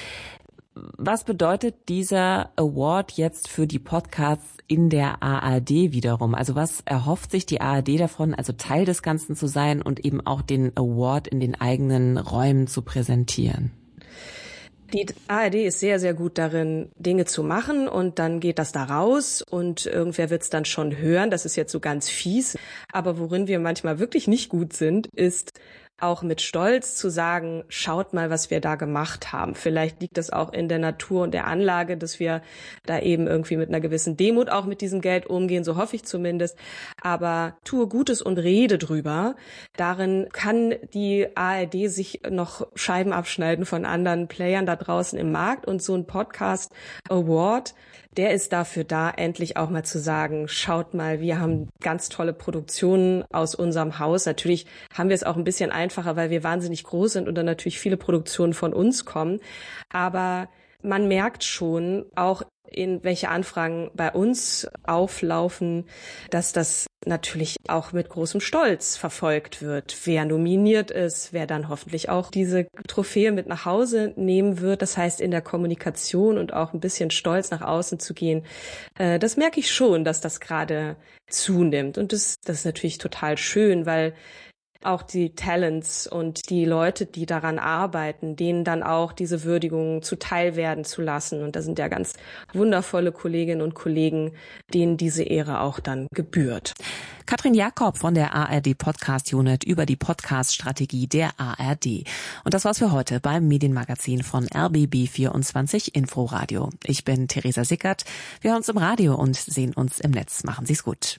Was bedeutet dieser Award jetzt für die Podcasts in der ARD wiederum? Also was erhofft sich die ARD davon, also Teil des Ganzen zu sein und eben auch den Award in den eigenen Räumen zu präsentieren? Die ARD ist sehr, sehr gut darin, Dinge zu machen und dann geht das da raus und irgendwer wird es dann schon hören. Das ist jetzt so ganz fies. Aber worin wir manchmal wirklich nicht gut sind, ist auch mit Stolz zu sagen, schaut mal, was wir da gemacht haben. Vielleicht liegt das auch in der Natur und der Anlage, dass wir da eben irgendwie mit einer gewissen Demut auch mit diesem Geld umgehen, so hoffe ich zumindest. Aber tue Gutes und rede drüber. Darin kann die ARD sich noch Scheiben abschneiden von anderen Playern da draußen im Markt. Und so ein Podcast Award, der ist dafür da, endlich auch mal zu sagen, schaut mal, wir haben ganz tolle Produktionen aus unserem Haus. Natürlich haben wir es auch ein bisschen einfacher, weil wir wahnsinnig groß sind und dann natürlich viele Produktionen von uns kommen. Aber man merkt schon, auch in welche Anfragen bei uns auflaufen, dass das natürlich auch mit großem Stolz verfolgt wird, wer nominiert ist, wer dann hoffentlich auch diese Trophäe mit nach Hause nehmen wird. Das heißt, in der Kommunikation und auch ein bisschen stolz nach außen zu gehen, das merke ich schon, dass das gerade zunimmt. Und das ist natürlich total schön, weil auch die Talents und die Leute, die daran arbeiten, denen dann auch diese Würdigung zuteil werden zu lassen. Und da sind ja ganz wundervolle Kolleginnen und Kollegen, denen diese Ehre auch dann gebührt. Katrin Jakob von der ARD Podcast Unit über die Podcast-Strategie der ARD. Und das war's für heute beim Medienmagazin von RBB24 Inforadio. Ich bin Theresa Sickert. Wir hören uns im Radio und sehen uns im Netz. Machen Sie's gut.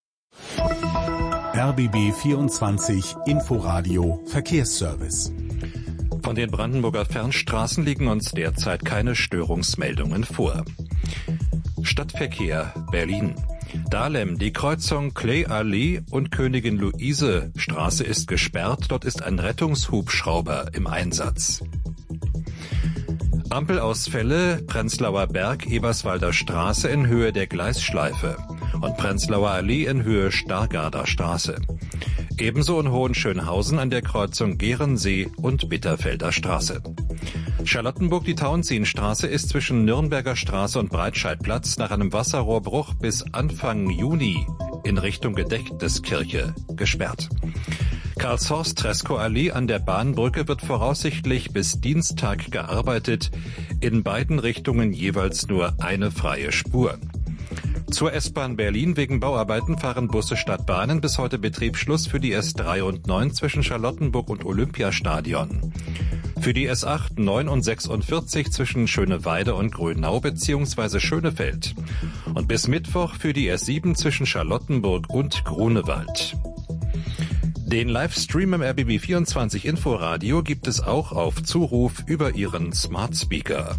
RBB24 Inforadio Verkehrsservice. Von den Brandenburger Fernstraßen liegen uns derzeit keine Störungsmeldungen vor. Stadtverkehr Berlin. Dahlem, die Kreuzung Clay-Allee und Königin Luise Straße ist gesperrt. Dort ist ein Rettungshubschrauber im Einsatz. Ampelausfälle Prenzlauer Berg, Eberswalder Straße in Höhe der Gleisschleife und Prenzlauer Allee in Höhe Stargarder Straße. Ebenso in Hohenschönhausen an der Kreuzung Gerensee und Bitterfelder Straße. Charlottenburg, die Tauentzienstraße ist zwischen Nürnberger Straße und Breitscheidplatz nach einem Wasserrohrbruch bis Anfang Juni in Richtung Gedächtniskirche gesperrt. Karlshorst-Treskow-Allee an der Bahnbrücke wird voraussichtlich bis Dienstag gearbeitet, in beiden Richtungen jeweils nur eine freie Spur. Zur S-Bahn Berlin wegen Bauarbeiten fahren Busse statt Bahnen bis heute Betriebsschluss für die S3 und 9 zwischen Charlottenburg und Olympiastadion. Für die S8, 9 und 46 zwischen Schöneweide und Grönau bzw. Schönefeld. Und bis Mittwoch für die S7 zwischen Charlottenburg und Grunewald. Den Livestream im RBB24 Inforadio gibt es auch auf Zuruf über Ihren Smart Speaker.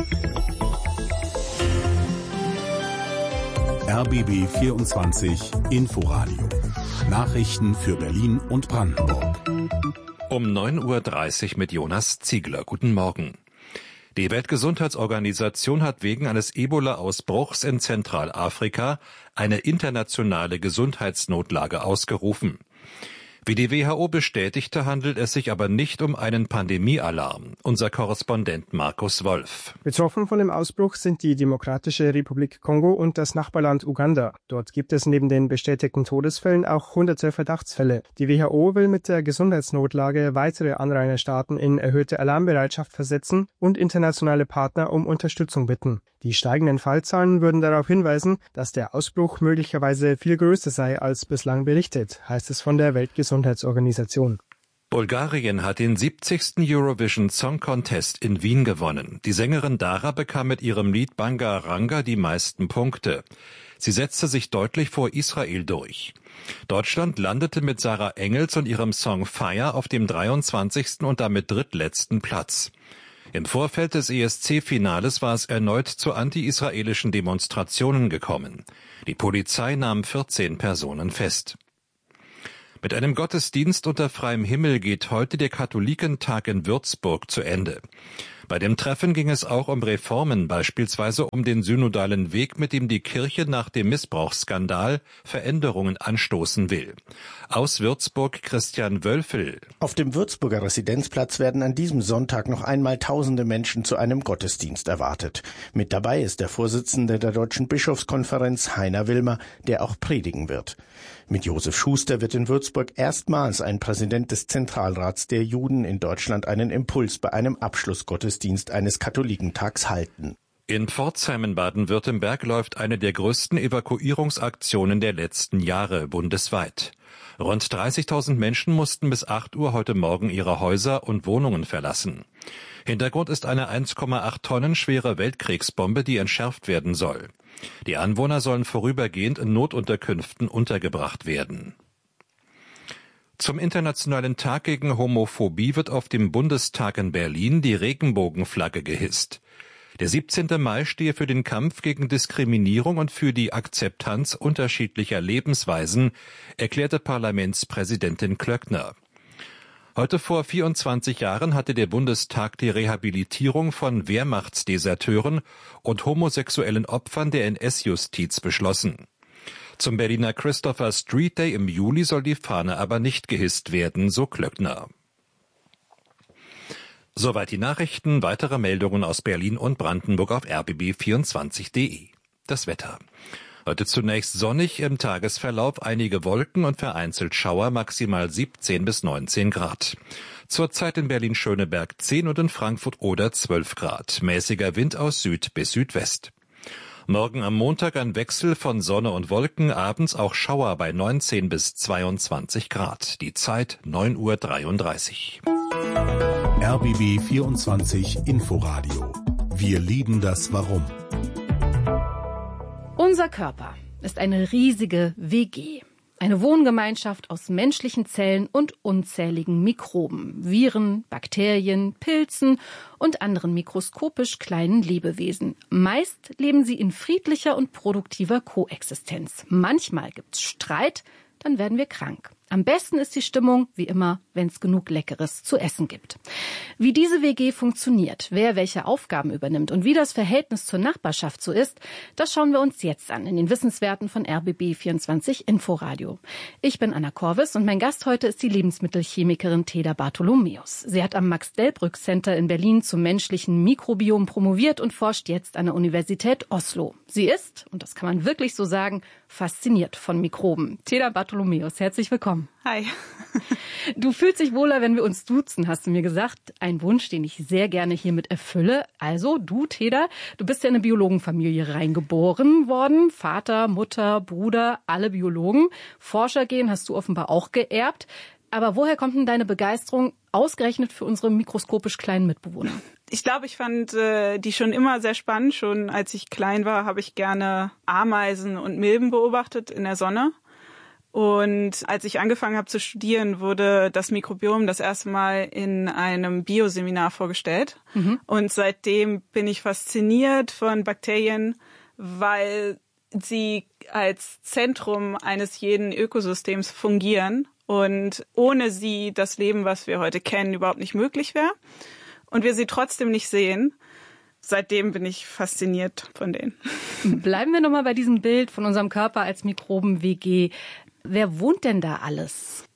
RBB24 Inforadio. Nachrichten für Berlin und Brandenburg. Um 9.30 Uhr mit Jonas Ziegler. Guten Morgen. Die Weltgesundheitsorganisation hat wegen eines Ebola-Ausbruchs in Zentralafrika eine internationale Gesundheitsnotlage ausgerufen. Wie die WHO bestätigte, handelt es sich aber nicht um einen Pandemiealarm. Unser Korrespondent Markus Wolf. Betroffen von dem Ausbruch sind die Demokratische Republik Kongo und das Nachbarland Uganda. Dort gibt es neben den bestätigten Todesfällen auch hunderte Verdachtsfälle. Die WHO will mit der Gesundheitsnotlage weitere Anrainerstaaten in erhöhte Alarmbereitschaft versetzen und internationale Partner um Unterstützung bitten. Die steigenden Fallzahlen würden darauf hinweisen, dass der Ausbruch möglicherweise viel größer sei als bislang berichtet, heißt es von der Weltgesundheitsorganisation. Bulgarien hat den 70. Eurovision Song Contest in Wien gewonnen. Die Sängerin Dara bekam mit ihrem Lied Banga Ranga die meisten Punkte. Sie setzte sich deutlich vor Israel durch. Deutschland landete mit Sarah Engels und ihrem Song Fire auf dem 23. und damit drittletzten Platz. Im Vorfeld des ESC-Finales war es erneut zu anti-israelischen Demonstrationen gekommen. Die Polizei nahm 14 Personen fest. Mit einem Gottesdienst unter freiem Himmel geht heute der Katholikentag in Würzburg zu Ende. Bei dem Treffen ging es auch um Reformen, beispielsweise um den synodalen Weg, mit dem die Kirche nach dem Missbrauchsskandal Veränderungen anstoßen will. Aus Würzburg Christian Wölfel. Auf dem Würzburger Residenzplatz werden an diesem Sonntag noch einmal tausende Menschen zu einem Gottesdienst erwartet. Mit dabei ist der Vorsitzende der Deutschen Bischofskonferenz, Heiner Wilmer, der auch predigen wird. Mit Josef Schuster wird in Würzburg erstmals ein Präsident des Zentralrats der Juden in Deutschland einen Impuls bei einem Abschlussgottesdienst eines Katholikentags halten. In Pforzheim in Baden-Württemberg läuft eine der größten Evakuierungsaktionen der letzten Jahre bundesweit. Rund 30.000 Menschen mussten bis 8 Uhr heute Morgen ihre Häuser und Wohnungen verlassen. Hintergrund ist eine 1,8 Tonnen schwere Weltkriegsbombe, die entschärft werden soll. Die Anwohner sollen vorübergehend in Notunterkünften untergebracht werden. Zum Internationalen Tag gegen Homophobie wird auf dem Bundestag in Berlin die Regenbogenflagge gehisst. Der 17. Mai stehe für den Kampf gegen Diskriminierung und für die Akzeptanz unterschiedlicher Lebensweisen, erklärte Parlamentspräsidentin Klöckner. Heute vor 24 Jahren hatte der Bundestag die Rehabilitierung von Wehrmachtsdeserteuren und homosexuellen Opfern der NS-Justiz beschlossen. Zum Berliner Christopher Street Day im Juli soll die Fahne aber nicht gehisst werden, so Klöckner. Soweit die Nachrichten. Weitere Meldungen aus Berlin und Brandenburg auf rbb24.de. Das Wetter. Heute zunächst sonnig, im Tagesverlauf einige Wolken und vereinzelt Schauer, maximal 17 bis 19 Grad. Zurzeit in Berlin-Schöneberg 10 und in Frankfurt oder 12 Grad. Mäßiger Wind aus Süd bis Südwest. Morgen am Montag ein Wechsel von Sonne und Wolken, abends auch Schauer bei 19 bis 22 Grad. Die Zeit 9:33 Uhr. RBB 24 Inforadio. Wir lieben das Warum. Unser Körper ist eine riesige WG. Eine Wohngemeinschaft aus menschlichen Zellen und unzähligen Mikroben, Viren, Bakterien, Pilzen und anderen mikroskopisch kleinen Lebewesen. Meist leben sie in friedlicher und produktiver Koexistenz. Manchmal gibt's Streit, dann werden wir krank. Am besten ist die Stimmung, wie immer, wenn es genug Leckeres zu essen gibt. Wie diese WG funktioniert, wer welche Aufgaben übernimmt und wie das Verhältnis zur Nachbarschaft so ist, das schauen wir uns jetzt an in den Wissenswerten von RBB24 Inforadio. Ich bin Anna Korvis und mein Gast heute ist die Lebensmittelchemikerin Teda Bartholomäus. Sie hat am Max-Delbrück-Center in Berlin zum menschlichen Mikrobiom promoviert und forscht jetzt an der Universität Oslo. Sie ist, und das kann man wirklich so sagen, fasziniert von Mikroben. Teda Bartholomäus, herzlich willkommen. Hi. Du fühlst dich wohler, wenn wir uns duzen, hast du mir gesagt. Ein Wunsch, den ich sehr gerne hiermit erfülle. Also, du, Teda, du bist ja in eine Biologenfamilie reingeboren worden. Vater, Mutter, Bruder, alle Biologen. Forschergehen hast du offenbar auch geerbt. Aber woher kommt denn deine Begeisterung ausgerechnet für unsere mikroskopisch kleinen Mitbewohner? Ich glaube, ich fand die schon immer sehr spannend. Schon als ich klein war, habe ich gerne Ameisen und Milben beobachtet in der Sonne. Und als ich angefangen habe zu studieren, wurde das Mikrobiom das erste Mal in einem Bioseminar vorgestellt. Mhm. Und seitdem bin ich fasziniert von Bakterien, weil sie als Zentrum eines jeden Ökosystems fungieren und ohne sie das Leben, was wir heute kennen, überhaupt nicht möglich wäre. Und wir sie trotzdem nicht sehen. Seitdem bin ich fasziniert von denen. Bleiben wir nochmal bei diesem Bild von unserem Körper als Mikroben-WG. Wer wohnt denn da alles?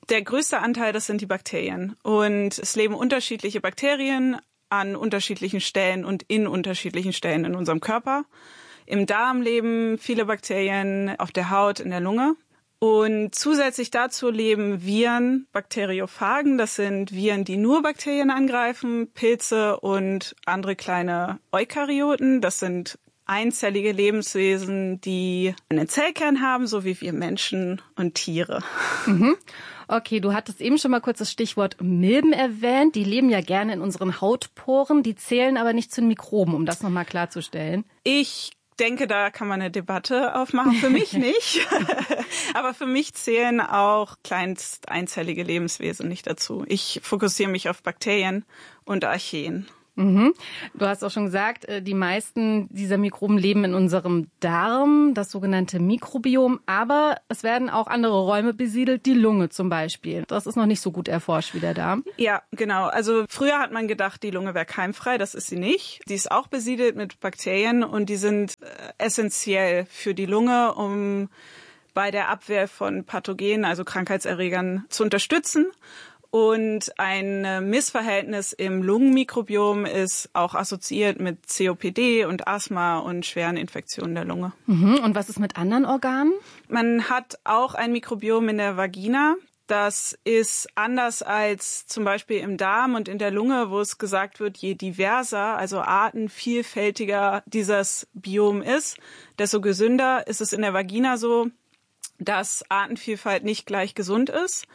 Der größte Anteil, das sind die Bakterien. Und es leben unterschiedliche Bakterien an unterschiedlichen Stellen und in unterschiedlichen Stellen in unserem Körper. Im Darm leben viele Bakterien, auf der Haut, in der Lunge. Und zusätzlich dazu leben Viren, Bakteriophagen. Das sind Viren, die nur Bakterien angreifen, Pilze und andere kleine Eukaryoten. Das sind einzellige Lebenswesen, die einen Zellkern haben, so wie wir Menschen und Tiere. Mhm. Okay, du hattest eben schon mal kurz das Stichwort Milben erwähnt. Die leben ja gerne in unseren Hautporen, die zählen aber nicht zu den Mikroben, um das nochmal klarzustellen. Ich denke, da kann man eine Debatte aufmachen. Für mich nicht. Aber für mich zählen auch kleinst einzellige Lebenswesen nicht dazu. Ich fokussiere mich auf Bakterien und Archeen. Mhm. Du hast auch schon gesagt, die meisten dieser Mikroben leben in unserem Darm, das sogenannte Mikrobiom. Aber es werden auch andere Räume besiedelt, die Lunge zum Beispiel. Das ist noch nicht so gut erforscht wie der Darm. Ja, genau. Also früher hat man gedacht, die Lunge wäre keimfrei. Das ist sie nicht. Sie ist auch besiedelt mit Bakterien und die sind essentiell für die Lunge, um bei der Abwehr von Pathogenen, also Krankheitserregern, zu unterstützen. Und ein Missverhältnis im Lungenmikrobiom ist auch assoziiert mit COPD und Asthma und schweren Infektionen der Lunge. Mhm. Und was ist mit anderen Organen? Man hat auch ein Mikrobiom in der Vagina. Das ist anders als zum Beispiel im Darm und in der Lunge, wo es gesagt wird, je diverser, also artenvielfältiger dieses Biom ist, desto gesünder. Ist es in der Vagina so, dass Artenvielfalt nicht gleich gesund ist.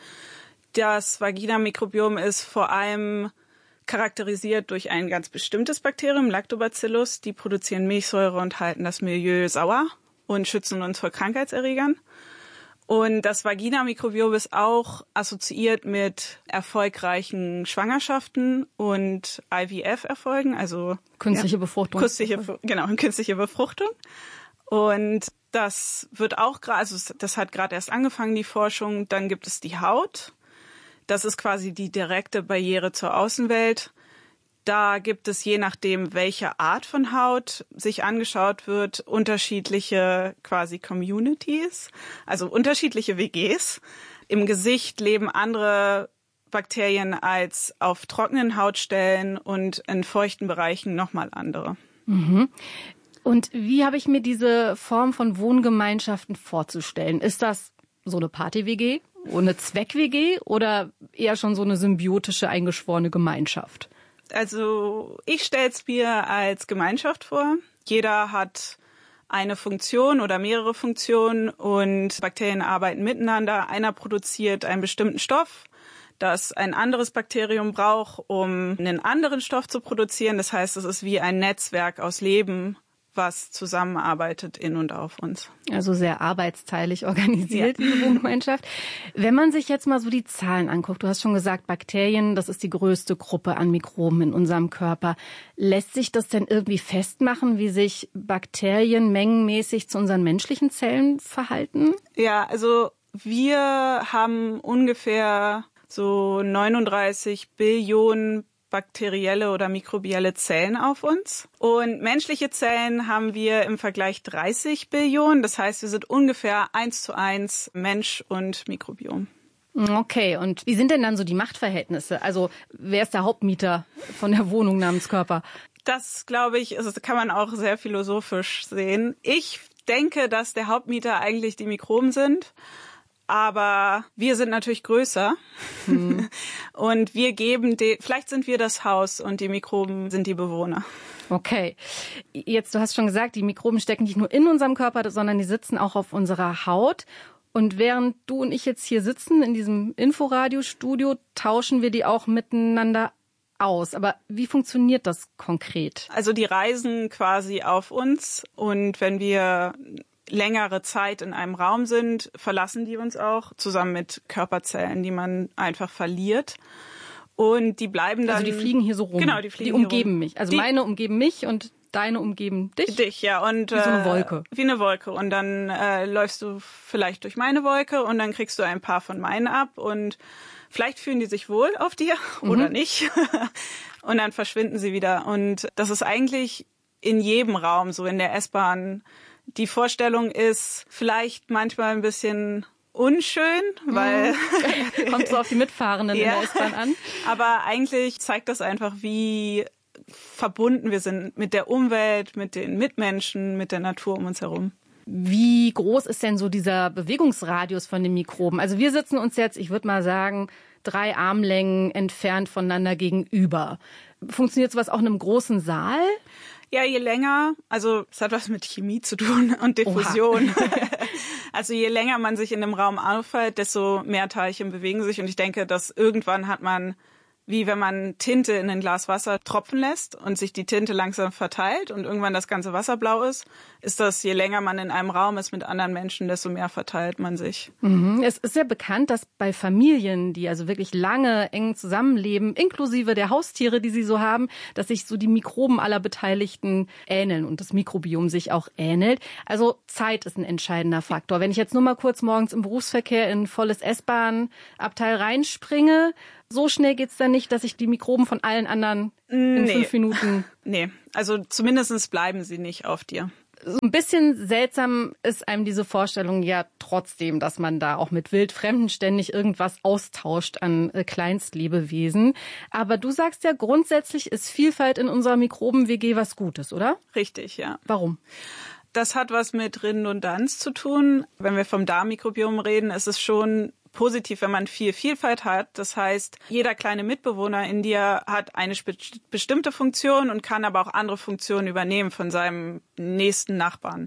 Das Vagina-Mikrobiom ist vor allem charakterisiert durch ein ganz bestimmtes Bakterium, Lactobacillus. Die produzieren Milchsäure und halten das Milieu sauer und schützen uns vor Krankheitserregern. Und das Vagina-Mikrobiom ist auch assoziiert mit erfolgreichen Schwangerschaften und IVF-Erfolgen, also künstliche Befruchtung. Künstliche Befruchtung. Und das wird auch gerade, also das hat gerade erst angefangen, die Forschung. Dann gibt es die Haut. Das ist quasi die direkte Barriere zur Außenwelt. Da gibt es, je nachdem, welche Art von Haut sich angeschaut wird, unterschiedliche quasi Communities, also unterschiedliche WGs. Im Gesicht leben andere Bakterien als auf trockenen Hautstellen und in feuchten Bereichen nochmal andere. Mhm. Und wie habe ich mir diese Form von Wohngemeinschaften vorzustellen? Ist das so eine Party-WG, eine Zweck-WG oder eher schon so eine symbiotische, eingeschworene Gemeinschaft? Also ich stelle es mir als Gemeinschaft vor. Jeder hat eine Funktion oder mehrere Funktionen und Bakterien arbeiten miteinander. Einer produziert einen bestimmten Stoff, das ein anderes Bakterium braucht, um einen anderen Stoff zu produzieren. Das heißt, es ist wie ein Netzwerk aus Leben, was zusammenarbeitet in und auf uns. Also sehr arbeitsteilig organisiert, diese Wohngemeinschaft. Wenn man sich jetzt mal so die Zahlen anguckt, du hast schon gesagt, Bakterien, das ist die größte Gruppe an Mikroben in unserem Körper. Lässt sich das denn irgendwie festmachen, wie sich Bakterien mengenmäßig zu unseren menschlichen Zellen verhalten? Ja, also wir haben ungefähr so 39 Billionen bakterielle oder mikrobielle Zellen auf uns. Und menschliche Zellen haben wir im Vergleich 30 Billionen. Das heißt, wir sind ungefähr 1:1 Mensch und Mikrobiom. Okay, und wie sind denn dann so die Machtverhältnisse? Also wer ist der Hauptmieter von der Wohnung namens Körper? Das, glaube ich, das kann man auch sehr philosophisch sehen. Ich denke, dass der Hauptmieter eigentlich die Mikroben sind. Aber wir sind natürlich größer und wir geben, vielleicht sind wir das Haus und die Mikroben sind die Bewohner. Okay, jetzt, du hast schon gesagt, die Mikroben stecken nicht nur in unserem Körper, sondern die sitzen auch auf unserer Haut. Und während du und ich jetzt hier sitzen in diesem Inforadiostudio, tauschen wir die auch miteinander aus. Aber wie funktioniert das konkret? Also die reisen quasi auf uns und wenn wir längere Zeit in einem Raum sind, verlassen die uns auch, zusammen mit Körperzellen, die man einfach verliert. Und die bleiben dann... Also die fliegen hier so rum. Genau, die fliegen die umgeben hier rum. mich. Also meine umgeben mich und deine umgeben dich? Dich, ja. Und, wie so eine Wolke. Wie eine Wolke. Und dann läufst du vielleicht durch meine Wolke und dann kriegst du ein paar von meinen ab und vielleicht fühlen die sich wohl auf dir oder nicht. Und dann verschwinden sie wieder. Und das ist eigentlich in jedem Raum, so in der S-Bahn. Die Vorstellung ist vielleicht manchmal ein bisschen unschön, weil kommt so auf die Mitfahrenden in der S-Bahn an. Aber eigentlich zeigt das einfach, wie verbunden wir sind mit der Umwelt, mit den Mitmenschen, mit der Natur um uns herum. Wie groß ist denn so dieser Bewegungsradius von den Mikroben? Also wir sitzen uns jetzt, ich würde mal sagen, 3 Armlängen entfernt voneinander gegenüber. Funktioniert sowas auch in einem großen Saal? Ja, je länger, also es hat was mit Chemie zu tun und Diffusion. Also je länger man sich in einem Raum aufhält, desto mehr Teilchen bewegen sich. Und ich denke, dass irgendwann hat man, wie wenn man Tinte in ein Glas Wasser tropfen lässt und sich die Tinte langsam verteilt und irgendwann das ganze Wasser blau ist das, je länger man in einem Raum ist mit anderen Menschen, desto mehr verteilt man sich. Es ist ja bekannt, dass bei Familien, die also wirklich lange eng zusammenleben, inklusive der Haustiere, die sie so haben, dass sich so die Mikroben aller Beteiligten ähneln und das Mikrobiom sich auch ähnelt. Also Zeit ist ein entscheidender Faktor. Wenn ich jetzt nur mal kurz morgens im Berufsverkehr in ein volles S-Bahn-Abteil reinspringe, so schnell geht's dann nicht, dass ich die Mikroben von allen anderen in 5 Minuten... Nee, also zumindest bleiben sie nicht auf dir. So ein bisschen seltsam ist einem diese Vorstellung ja trotzdem, dass man da auch mit Wildfremden ständig irgendwas austauscht an Kleinstlebewesen. Aber du sagst ja, grundsätzlich ist Vielfalt in unserer Mikroben-WG was Gutes, oder? Richtig, ja. Warum? Das hat was mit Redundanz zu tun. Wenn wir vom Darmmikrobiom reden, ist es schon positiv, wenn man viel Vielfalt hat. Das heißt, jeder kleine Mitbewohner in dir hat eine bestimmte Funktion und kann aber auch andere Funktionen übernehmen von seinem nächsten Nachbarn.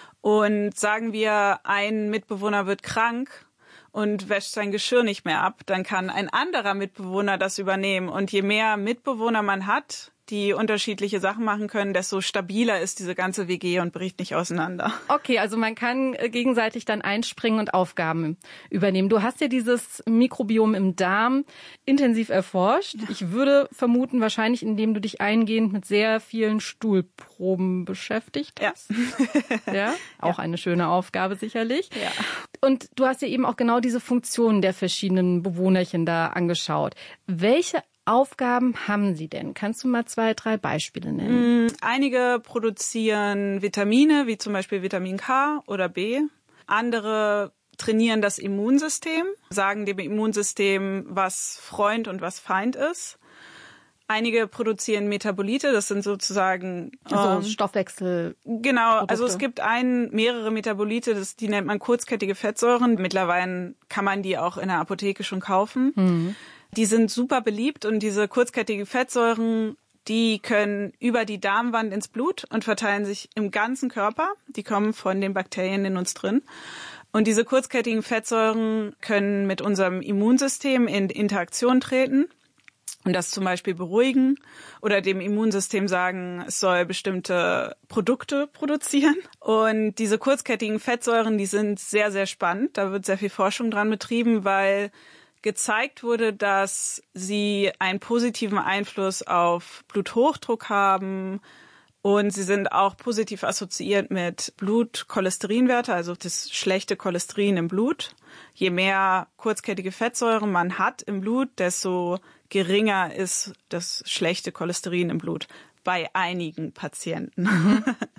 Und sagen wir, ein Mitbewohner wird krank und wäscht sein Geschirr nicht mehr ab, dann kann ein anderer Mitbewohner das übernehmen. Und je mehr Mitbewohner man hat, die unterschiedliche Sachen machen können, desto stabiler ist diese ganze WG und bricht nicht auseinander. Okay, also man kann gegenseitig dann einspringen und Aufgaben übernehmen. Du hast ja dieses Mikrobiom im Darm intensiv erforscht. Ja. Ich würde vermuten, wahrscheinlich indem du dich eingehend mit sehr vielen Stuhlproben beschäftigt hast. Ja, auch eine schöne Aufgabe sicherlich. Ja. Und du hast ja eben auch genau diese Funktionen der verschiedenen Bewohnerchen da angeschaut. Welche Aufgaben haben sie denn? Kannst du mal 2, 3 Beispiele nennen? Einige produzieren Vitamine, wie zum Beispiel Vitamin K oder B. Andere trainieren das Immunsystem, sagen dem Immunsystem, was Freund und was Feind ist. Einige produzieren Metabolite, das sind sozusagen Stoffwechsel. Genau, also es gibt mehrere Metabolite, die nennt man kurzkettige Fettsäuren. Mittlerweile kann man die auch in der Apotheke schon kaufen. Mhm. Die sind super beliebt und diese kurzkettigen Fettsäuren, die können über die Darmwand ins Blut und verteilen sich im ganzen Körper. Die kommen von den Bakterien in uns drin. Und diese kurzkettigen Fettsäuren können mit unserem Immunsystem in Interaktion treten und das zum Beispiel beruhigen oder dem Immunsystem sagen, es soll bestimmte Produkte produzieren. Und diese kurzkettigen Fettsäuren, die sind sehr, sehr spannend. Da wird sehr viel Forschung dran betrieben, weil gezeigt wurde, dass sie einen positiven Einfluss auf Bluthochdruck haben und sie sind auch positiv assoziiert mit Blutcholesterinwerte, also das schlechte Cholesterin im Blut. Je mehr kurzkettige Fettsäuren man hat im Blut, desto geringer ist das schlechte Cholesterin im Blut bei einigen Patienten.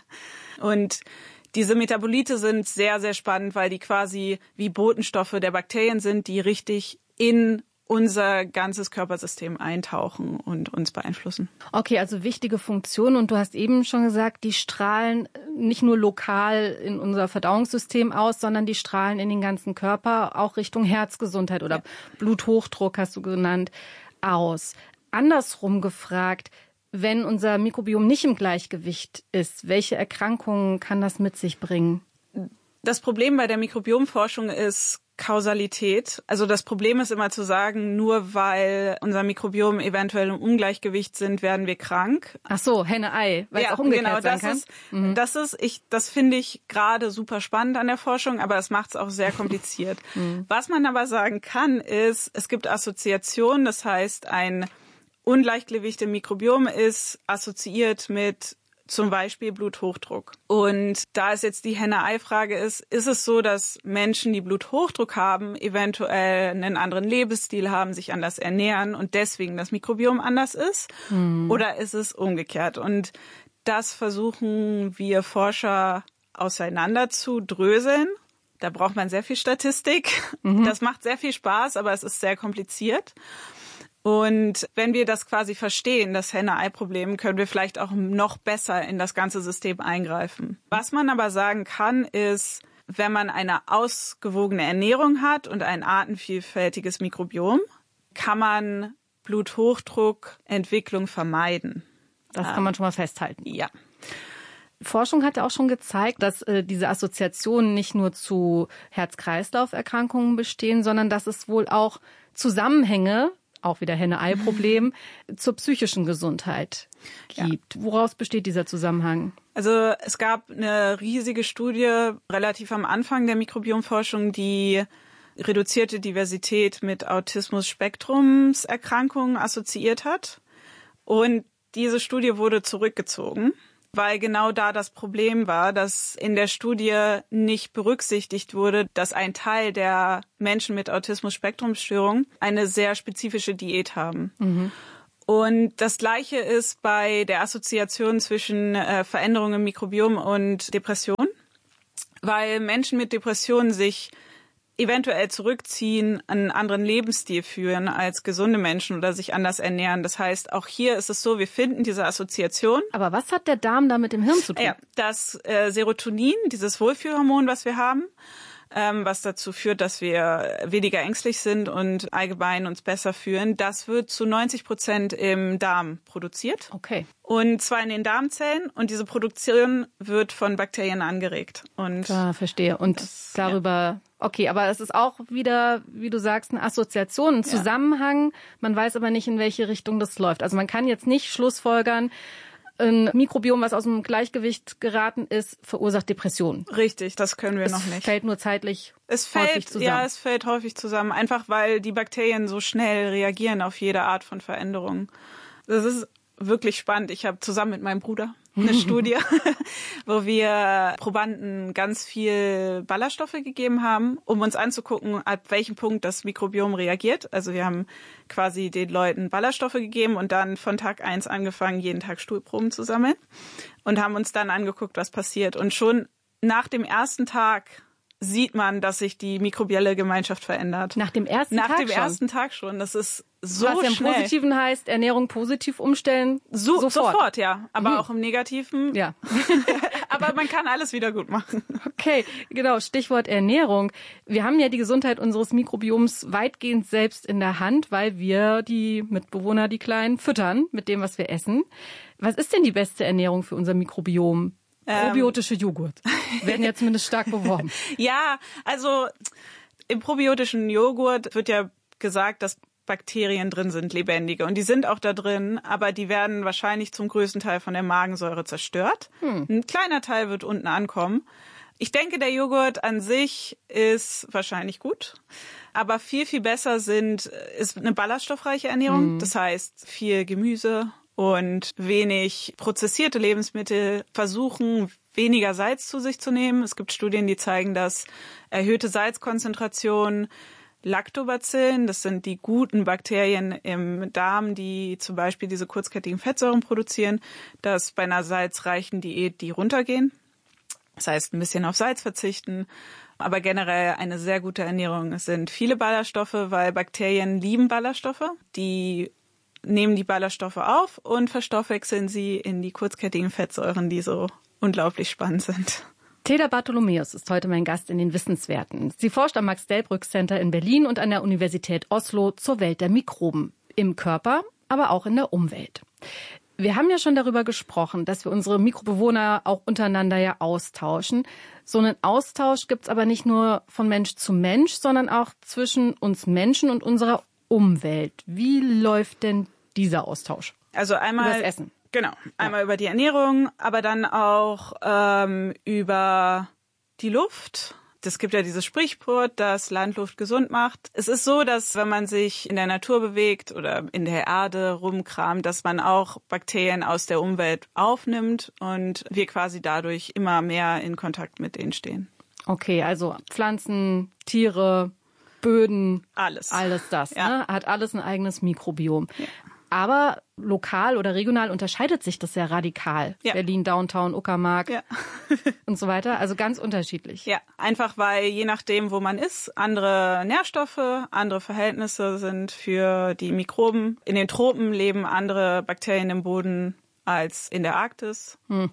Und diese Metabolite sind sehr, sehr spannend, weil die quasi wie Botenstoffe der Bakterien sind, die richtig in unser ganzes Körpersystem eintauchen und uns beeinflussen. Okay, also wichtige Funktionen. Und du hast eben schon gesagt, die strahlen nicht nur lokal in unser Verdauungssystem aus, sondern die strahlen in den ganzen Körper, auch Richtung Herzgesundheit oder Bluthochdruck, hast du genannt, aus. Andersrum gefragt, wenn unser Mikrobiom nicht im Gleichgewicht ist, welche Erkrankungen kann das mit sich bringen? Das Problem bei der Mikrobiomforschung ist Kausalität. Also das Problem ist immer zu sagen, nur weil unser Mikrobiom eventuell im Ungleichgewicht sind, werden wir krank. Ach so, Henne-Ei, weil es auch umgekehrt sein kann. Das finde ich gerade super spannend an der Forschung, aber es macht es auch sehr kompliziert. Was man aber sagen kann, ist, es gibt Assoziationen, das heißt, ein Ungleichgewicht im Mikrobiom ist assoziiert mit zum Beispiel Bluthochdruck. Und da ist jetzt die Henne-Ei-Frage ist es so, dass Menschen, die Bluthochdruck haben, eventuell einen anderen Lebensstil haben, sich anders ernähren und deswegen das Mikrobiom anders ist? Oder ist es umgekehrt? Und das versuchen wir Forscher auseinander zu dröseln. Da braucht man sehr viel Statistik. Das macht sehr viel Spaß, aber es ist sehr kompliziert. Und wenn wir das quasi verstehen, das Henne-Ei-Problem, können wir vielleicht auch noch besser in das ganze System eingreifen. Was man aber sagen kann, ist, wenn man eine ausgewogene Ernährung hat und ein artenvielfältiges Mikrobiom, kann man Bluthochdruckentwicklung vermeiden. Das kann man schon mal festhalten. Ja. Forschung hat ja auch schon gezeigt, dass diese Assoziationen nicht nur zu Herz-Kreislauf-Erkrankungen bestehen, sondern dass es wohl auch Zusammenhänge, auch wieder Henne-Ei-Problem, zur psychischen Gesundheit gibt. Ja. Woraus besteht dieser Zusammenhang? Also es gab eine riesige Studie relativ am Anfang der Mikrobiomforschung, die reduzierte Diversität mit Autismus-Spektrumserkrankungen assoziiert hat. Und diese Studie wurde zurückgezogen, weil genau da das Problem war, dass in der Studie nicht berücksichtigt wurde, dass ein Teil der Menschen mit Autismus-Spektrum-Störung eine sehr spezifische Diät haben. Und das Gleiche ist bei der Assoziation zwischen Veränderungen im Mikrobiom und Depression, weil Menschen mit Depressionen sich eventuell zurückziehen, einen anderen Lebensstil führen als gesunde Menschen oder sich anders ernähren. Das heißt, auch hier ist es so, wir finden diese Assoziation. Aber was hat der Darm da mit dem Hirn zu tun? Ja, das Serotonin, dieses Wohlfühlhormon, was wir haben, was dazu führt, dass wir weniger ängstlich sind und allgemein uns besser fühlen, das wird zu 90% im Darm produziert. Okay. Und zwar in den Darmzellen, und diese Produktion wird von Bakterien angeregt. Und verstehe. Und darüber, okay, aber es ist auch wieder, wie du sagst, eine Assoziation, ein Zusammenhang. Man weiß aber nicht, in welche Richtung das läuft. Also man kann jetzt nicht schlussfolgern, ein Mikrobiom, was aus dem Gleichgewicht geraten ist, verursacht Depressionen. Richtig, das können wir noch nicht. Es fällt nur zeitlich häufig zusammen. Ja, es fällt häufig zusammen, einfach weil die Bakterien so schnell reagieren auf jede Art von Veränderung. Das ist wirklich spannend. Ich habe zusammen mit meinem Bruder eine Studie, wo wir Probanden ganz viel Ballaststoffe gegeben haben, um uns anzugucken, ab welchem Punkt das Mikrobiom reagiert. Also wir haben quasi den Leuten Ballaststoffe gegeben und dann von Tag 1 angefangen, jeden Tag Stuhlproben zu sammeln und haben uns dann angeguckt, was passiert. Und schon nach dem ersten Tag sieht man, dass sich die mikrobielle Gemeinschaft verändert. Nach dem ersten Tag schon? Nach dem ersten Tag schon. Das ist so schnell. Was ja im Positiven heißt, Ernährung positiv umstellen, sofort, ja. Aber auch im Negativen. Ja. Aber man kann alles wieder gut machen. Okay, genau. Stichwort Ernährung. Wir haben ja die Gesundheit unseres Mikrobioms weitgehend selbst in der Hand, weil wir die Mitbewohner, die Kleinen, füttern mit dem, was wir essen. Was ist denn die beste Ernährung für unser Mikrobiom? Probiotische Joghurt werden ja zumindest stark beworben. Ja, also im probiotischen Joghurt wird ja gesagt, dass Bakterien drin sind, lebendige. Und die sind auch da drin, aber die werden wahrscheinlich zum größten Teil von der Magensäure zerstört. Ein kleiner Teil wird unten ankommen. Ich denke, der Joghurt an sich ist wahrscheinlich gut. Aber viel, viel besser ist eine ballaststoffreiche Ernährung. Das heißt, viel Gemüse und wenig prozessierte Lebensmittel, versuchen, weniger Salz zu sich zu nehmen. Es gibt Studien, die zeigen, dass erhöhte Salzkonzentration, Lactobacillen, das sind die guten Bakterien im Darm, die zum Beispiel diese kurzkettigen Fettsäuren produzieren, dass bei einer salzreichen Diät die runtergehen. Das heißt, ein bisschen auf Salz verzichten. Aber generell eine sehr gute Ernährung. Es sind viele Ballaststoffe, weil Bakterien lieben Ballaststoffe. Die nehmen die Ballaststoffe auf und verstoffwechseln sie in die kurzkettigen Fettsäuren, die so unglaublich spannend sind. Teda Bartholomäus ist heute mein Gast in den Wissenswerten. Sie forscht am Max-Delbrück-Center in Berlin und an der Universität Oslo zur Welt der Mikroben. Im Körper, aber auch in der Umwelt. Wir haben ja schon darüber gesprochen, dass wir unsere Mikrobewohner auch untereinander ja austauschen. So einen Austausch gibt's aber nicht nur von Mensch zu Mensch, sondern auch zwischen uns Menschen und unserer Umwelt. Wie läuft denn dieser Austausch? Also einmal über das Essen. Genau, einmal über die Ernährung, aber dann auch über die Luft. Es gibt ja dieses Sprichwort, dass Landluft gesund macht. Es ist so, dass wenn man sich in der Natur bewegt oder in der Erde rumkramt, dass man auch Bakterien aus der Umwelt aufnimmt und wir quasi dadurch immer mehr in Kontakt mit denen stehen. Okay, also Pflanzen, Tiere, Böden, alles das, ja. Ne? Hat alles ein eigenes Mikrobiom. Ja. Aber lokal oder regional unterscheidet sich das sehr radikal. Ja. Berlin, Downtown, Uckermark und so weiter. Also ganz unterschiedlich. Ja, einfach weil je nachdem, wo man ist, andere Nährstoffe, andere Verhältnisse sind für die Mikroben. In den Tropen leben andere Bakterien im Boden als in der Arktis. Und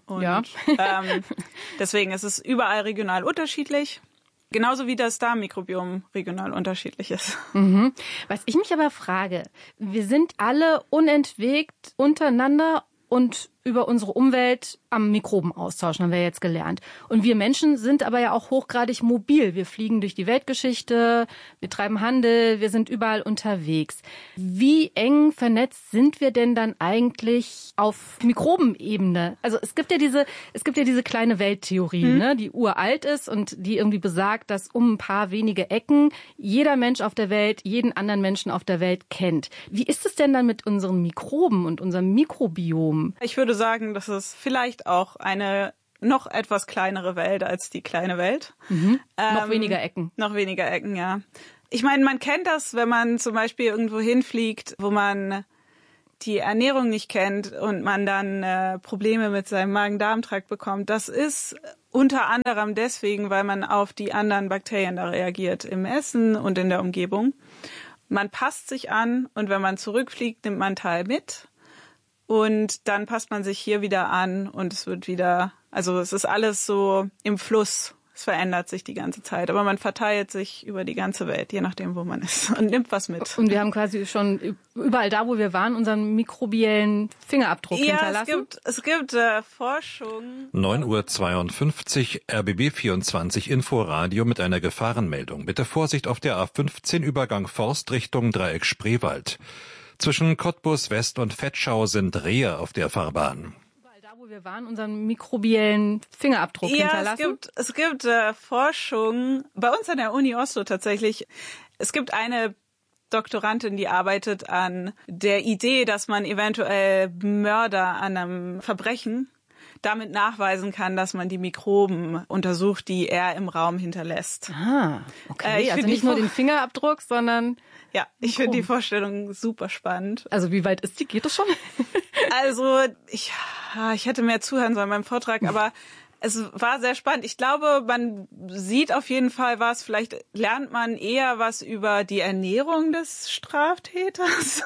deswegen ist es überall regional unterschiedlich. Genauso wie das Darmmikrobiom regional unterschiedlich ist. Mhm. Was ich mich aber frage, wir sind alle unentwegt untereinander und über unsere Umwelt am Mikroben austauschen, haben wir jetzt gelernt. Und wir Menschen sind aber ja auch hochgradig mobil. Wir fliegen durch die Weltgeschichte, wir treiben Handel, wir sind überall unterwegs. Wie eng vernetzt sind wir denn dann eigentlich auf Mikrobenebene? Also es gibt ja diese kleine Welttheorie, ne, die uralt ist und die irgendwie besagt, dass um ein paar wenige Ecken jeder Mensch auf der Welt jeden anderen Menschen auf der Welt kennt. Wie ist es denn dann mit unseren Mikroben und unserem Mikrobiom? Ich würde sagen, das ist vielleicht auch eine noch etwas kleinere Welt als die kleine Welt. Noch weniger Ecken. Noch weniger Ecken, ja. Ich meine, man kennt das, wenn man zum Beispiel irgendwo hinfliegt, wo man die Ernährung nicht kennt und man dann Probleme mit seinem Magen-Darm-Trakt bekommt. Das ist unter anderem deswegen, weil man auf die anderen Bakterien da reagiert im Essen und in der Umgebung. Man passt sich an und wenn man zurückfliegt, nimmt man einen Teil mit. Und dann passt man sich hier wieder an und es wird wieder, also es ist alles so im Fluss. Es verändert sich die ganze Zeit, aber man verteilt sich über die ganze Welt, je nachdem, wo man ist und nimmt was mit. Und wir haben quasi schon überall da, wo wir waren, unseren mikrobiellen Fingerabdruck hinterlassen. Es gibt Forschung. 9:52 Uhr, RBB 24 Inforadio mit einer Gefahrenmeldung. Bitte Vorsicht auf der A15 Übergang Forst Richtung Dreieck Spreewald. Zwischen Cottbus West und Vetschau sind Rehe auf der Fahrbahn. Da, wo wir waren, unseren mikrobiellen Fingerabdruck hinterlassen. Es gibt Forschung, bei uns an der Uni Oslo tatsächlich. Es gibt eine Doktorandin, die arbeitet an der Idee, dass man eventuell Mörder an einem Verbrechen damit nachweisen kann, dass man die Mikroben untersucht, die er im Raum hinterlässt. Ah, okay. Also nicht nur den Fingerabdruck, sondern... Ja, ich finde die Vorstellung super spannend. Also wie weit ist die? Geht das schon? Also ich hätte mehr zuhören sollen beim Vortrag, aber es war sehr spannend. Ich glaube, man sieht auf jeden Fall was. Vielleicht lernt man eher was über die Ernährung des Straftäters,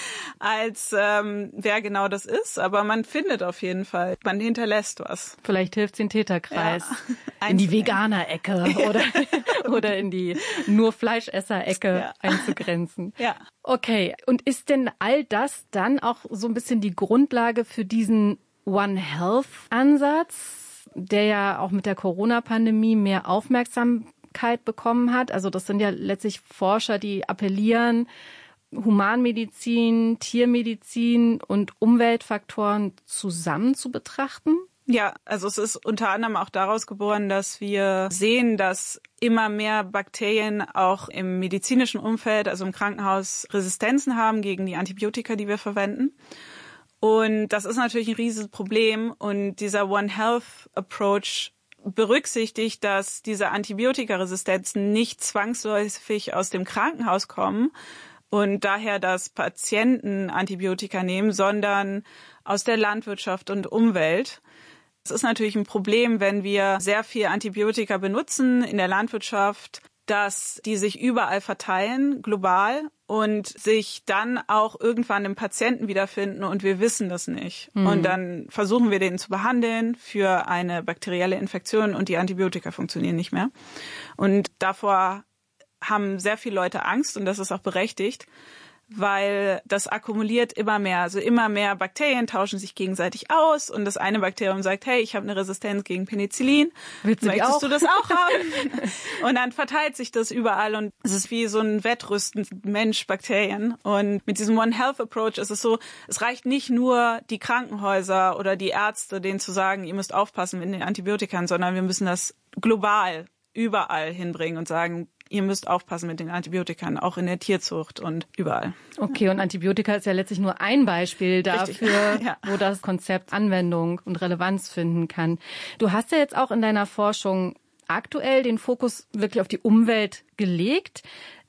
als wer genau das ist. Aber man findet auf jeden Fall, man hinterlässt was. Vielleicht hilft den Täterkreis in die Veganer-Ecke oder in die nur Fleischesser-Ecke einzugrenzen. Ja. Okay, und ist denn all das dann auch so ein bisschen die Grundlage für diesen One Health-Ansatz, der ja auch mit der Corona-Pandemie mehr Aufmerksamkeit bekommen hat? Also das sind ja letztlich Forscher, die appellieren, Humanmedizin, Tiermedizin und Umweltfaktoren zusammen zu betrachten? Ja, also es ist unter anderem auch daraus geboren, dass wir sehen, dass immer mehr Bakterien auch im medizinischen Umfeld, also im Krankenhaus, Resistenzen haben gegen die Antibiotika, die wir verwenden. Und das ist natürlich ein riesiges Problem. Und dieser One Health Approach berücksichtigt, dass diese Antibiotikaresistenzen nicht zwangsläufig aus dem Krankenhaus kommen und daher, dass Patienten Antibiotika nehmen, sondern aus der Landwirtschaft und Umwelt. Es ist natürlich ein Problem, wenn wir sehr viel Antibiotika benutzen in der Landwirtschaft, dass die sich überall verteilen, global, und sich dann auch irgendwann im Patienten wiederfinden und wir wissen das nicht. Und dann versuchen wir den zu behandeln für eine bakterielle Infektion und die Antibiotika funktionieren nicht mehr. Und davor haben sehr viele Leute Angst und das ist auch berechtigt, weil das akkumuliert immer mehr. Also immer mehr Bakterien tauschen sich gegenseitig aus und das eine Bakterium sagt, hey, ich habe eine Resistenz gegen Penicillin. Möchtest du das auch haben? Und dann verteilt sich das überall und es ist wie so ein Wettrüsten Mensch-Bakterien. Und mit diesem One Health Approach ist es so, es reicht nicht nur die Krankenhäuser oder die Ärzte, denen zu sagen, ihr müsst aufpassen mit den Antibiotika, sondern wir müssen das global überall hinbringen und sagen, ihr müsst aufpassen mit den Antibiotika, auch in der Tierzucht und überall. Okay, und Antibiotika ist ja letztlich nur ein Beispiel dafür, wo das Konzept Anwendung und Relevanz finden kann. Du hast ja jetzt auch in deiner Forschung aktuell den Fokus wirklich auf die Umwelt gelegt.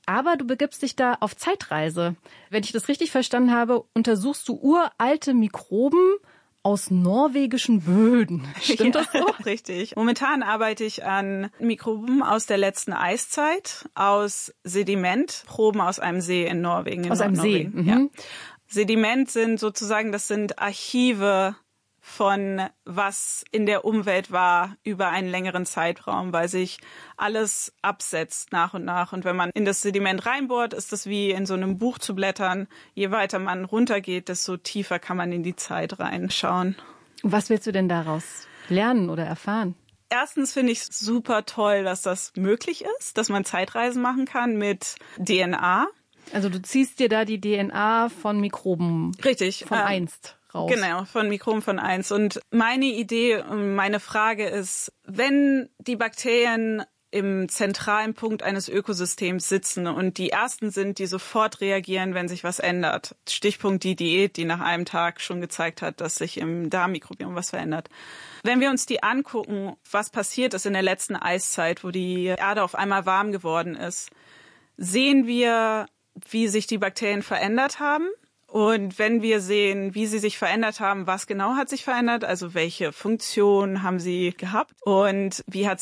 Aber du begibst dich da auf Zeitreise. Wenn ich das richtig verstanden habe, untersuchst du uralte Mikroben aus norwegischen Böden. Stimmt das so? Richtig. Momentan arbeite ich an Mikroben aus der letzten Eiszeit, aus Sedimentproben aus einem See in Norwegen. Aus einem See? Mhm. Ja. Sediment sind sozusagen, das sind Archive von was in der Umwelt war über einen längeren Zeitraum, weil sich alles absetzt nach und nach. Und wenn man in das Sediment reinbohrt, ist es wie in so einem Buch zu blättern. Je weiter man runtergeht, desto tiefer kann man in die Zeit reinschauen. Was willst du denn daraus lernen oder erfahren? Erstens finde ich es super toll, dass das möglich ist, dass man Zeitreisen machen kann mit DNA. Also du ziehst dir da die DNA von Mikroben Richtig, von einst raus. Genau, von Mikroben von einst. Und meine Idee und meine Frage ist, wenn die Bakterien im zentralen Punkt eines Ökosystems sitzen und die ersten sind, die sofort reagieren, wenn sich was ändert. Stichpunkt die Diät, die nach einem Tag schon gezeigt hat, dass sich im Darmmikrobiom was verändert. Wenn wir uns die angucken, was passiert ist in der letzten Eiszeit, wo die Erde auf einmal warm geworden ist, sehen wir, wie sich die Bakterien verändert haben. Und wenn wir sehen, wie sie sich verändert haben, was genau hat sich verändert, also welche Funktion haben sie gehabt und wie hat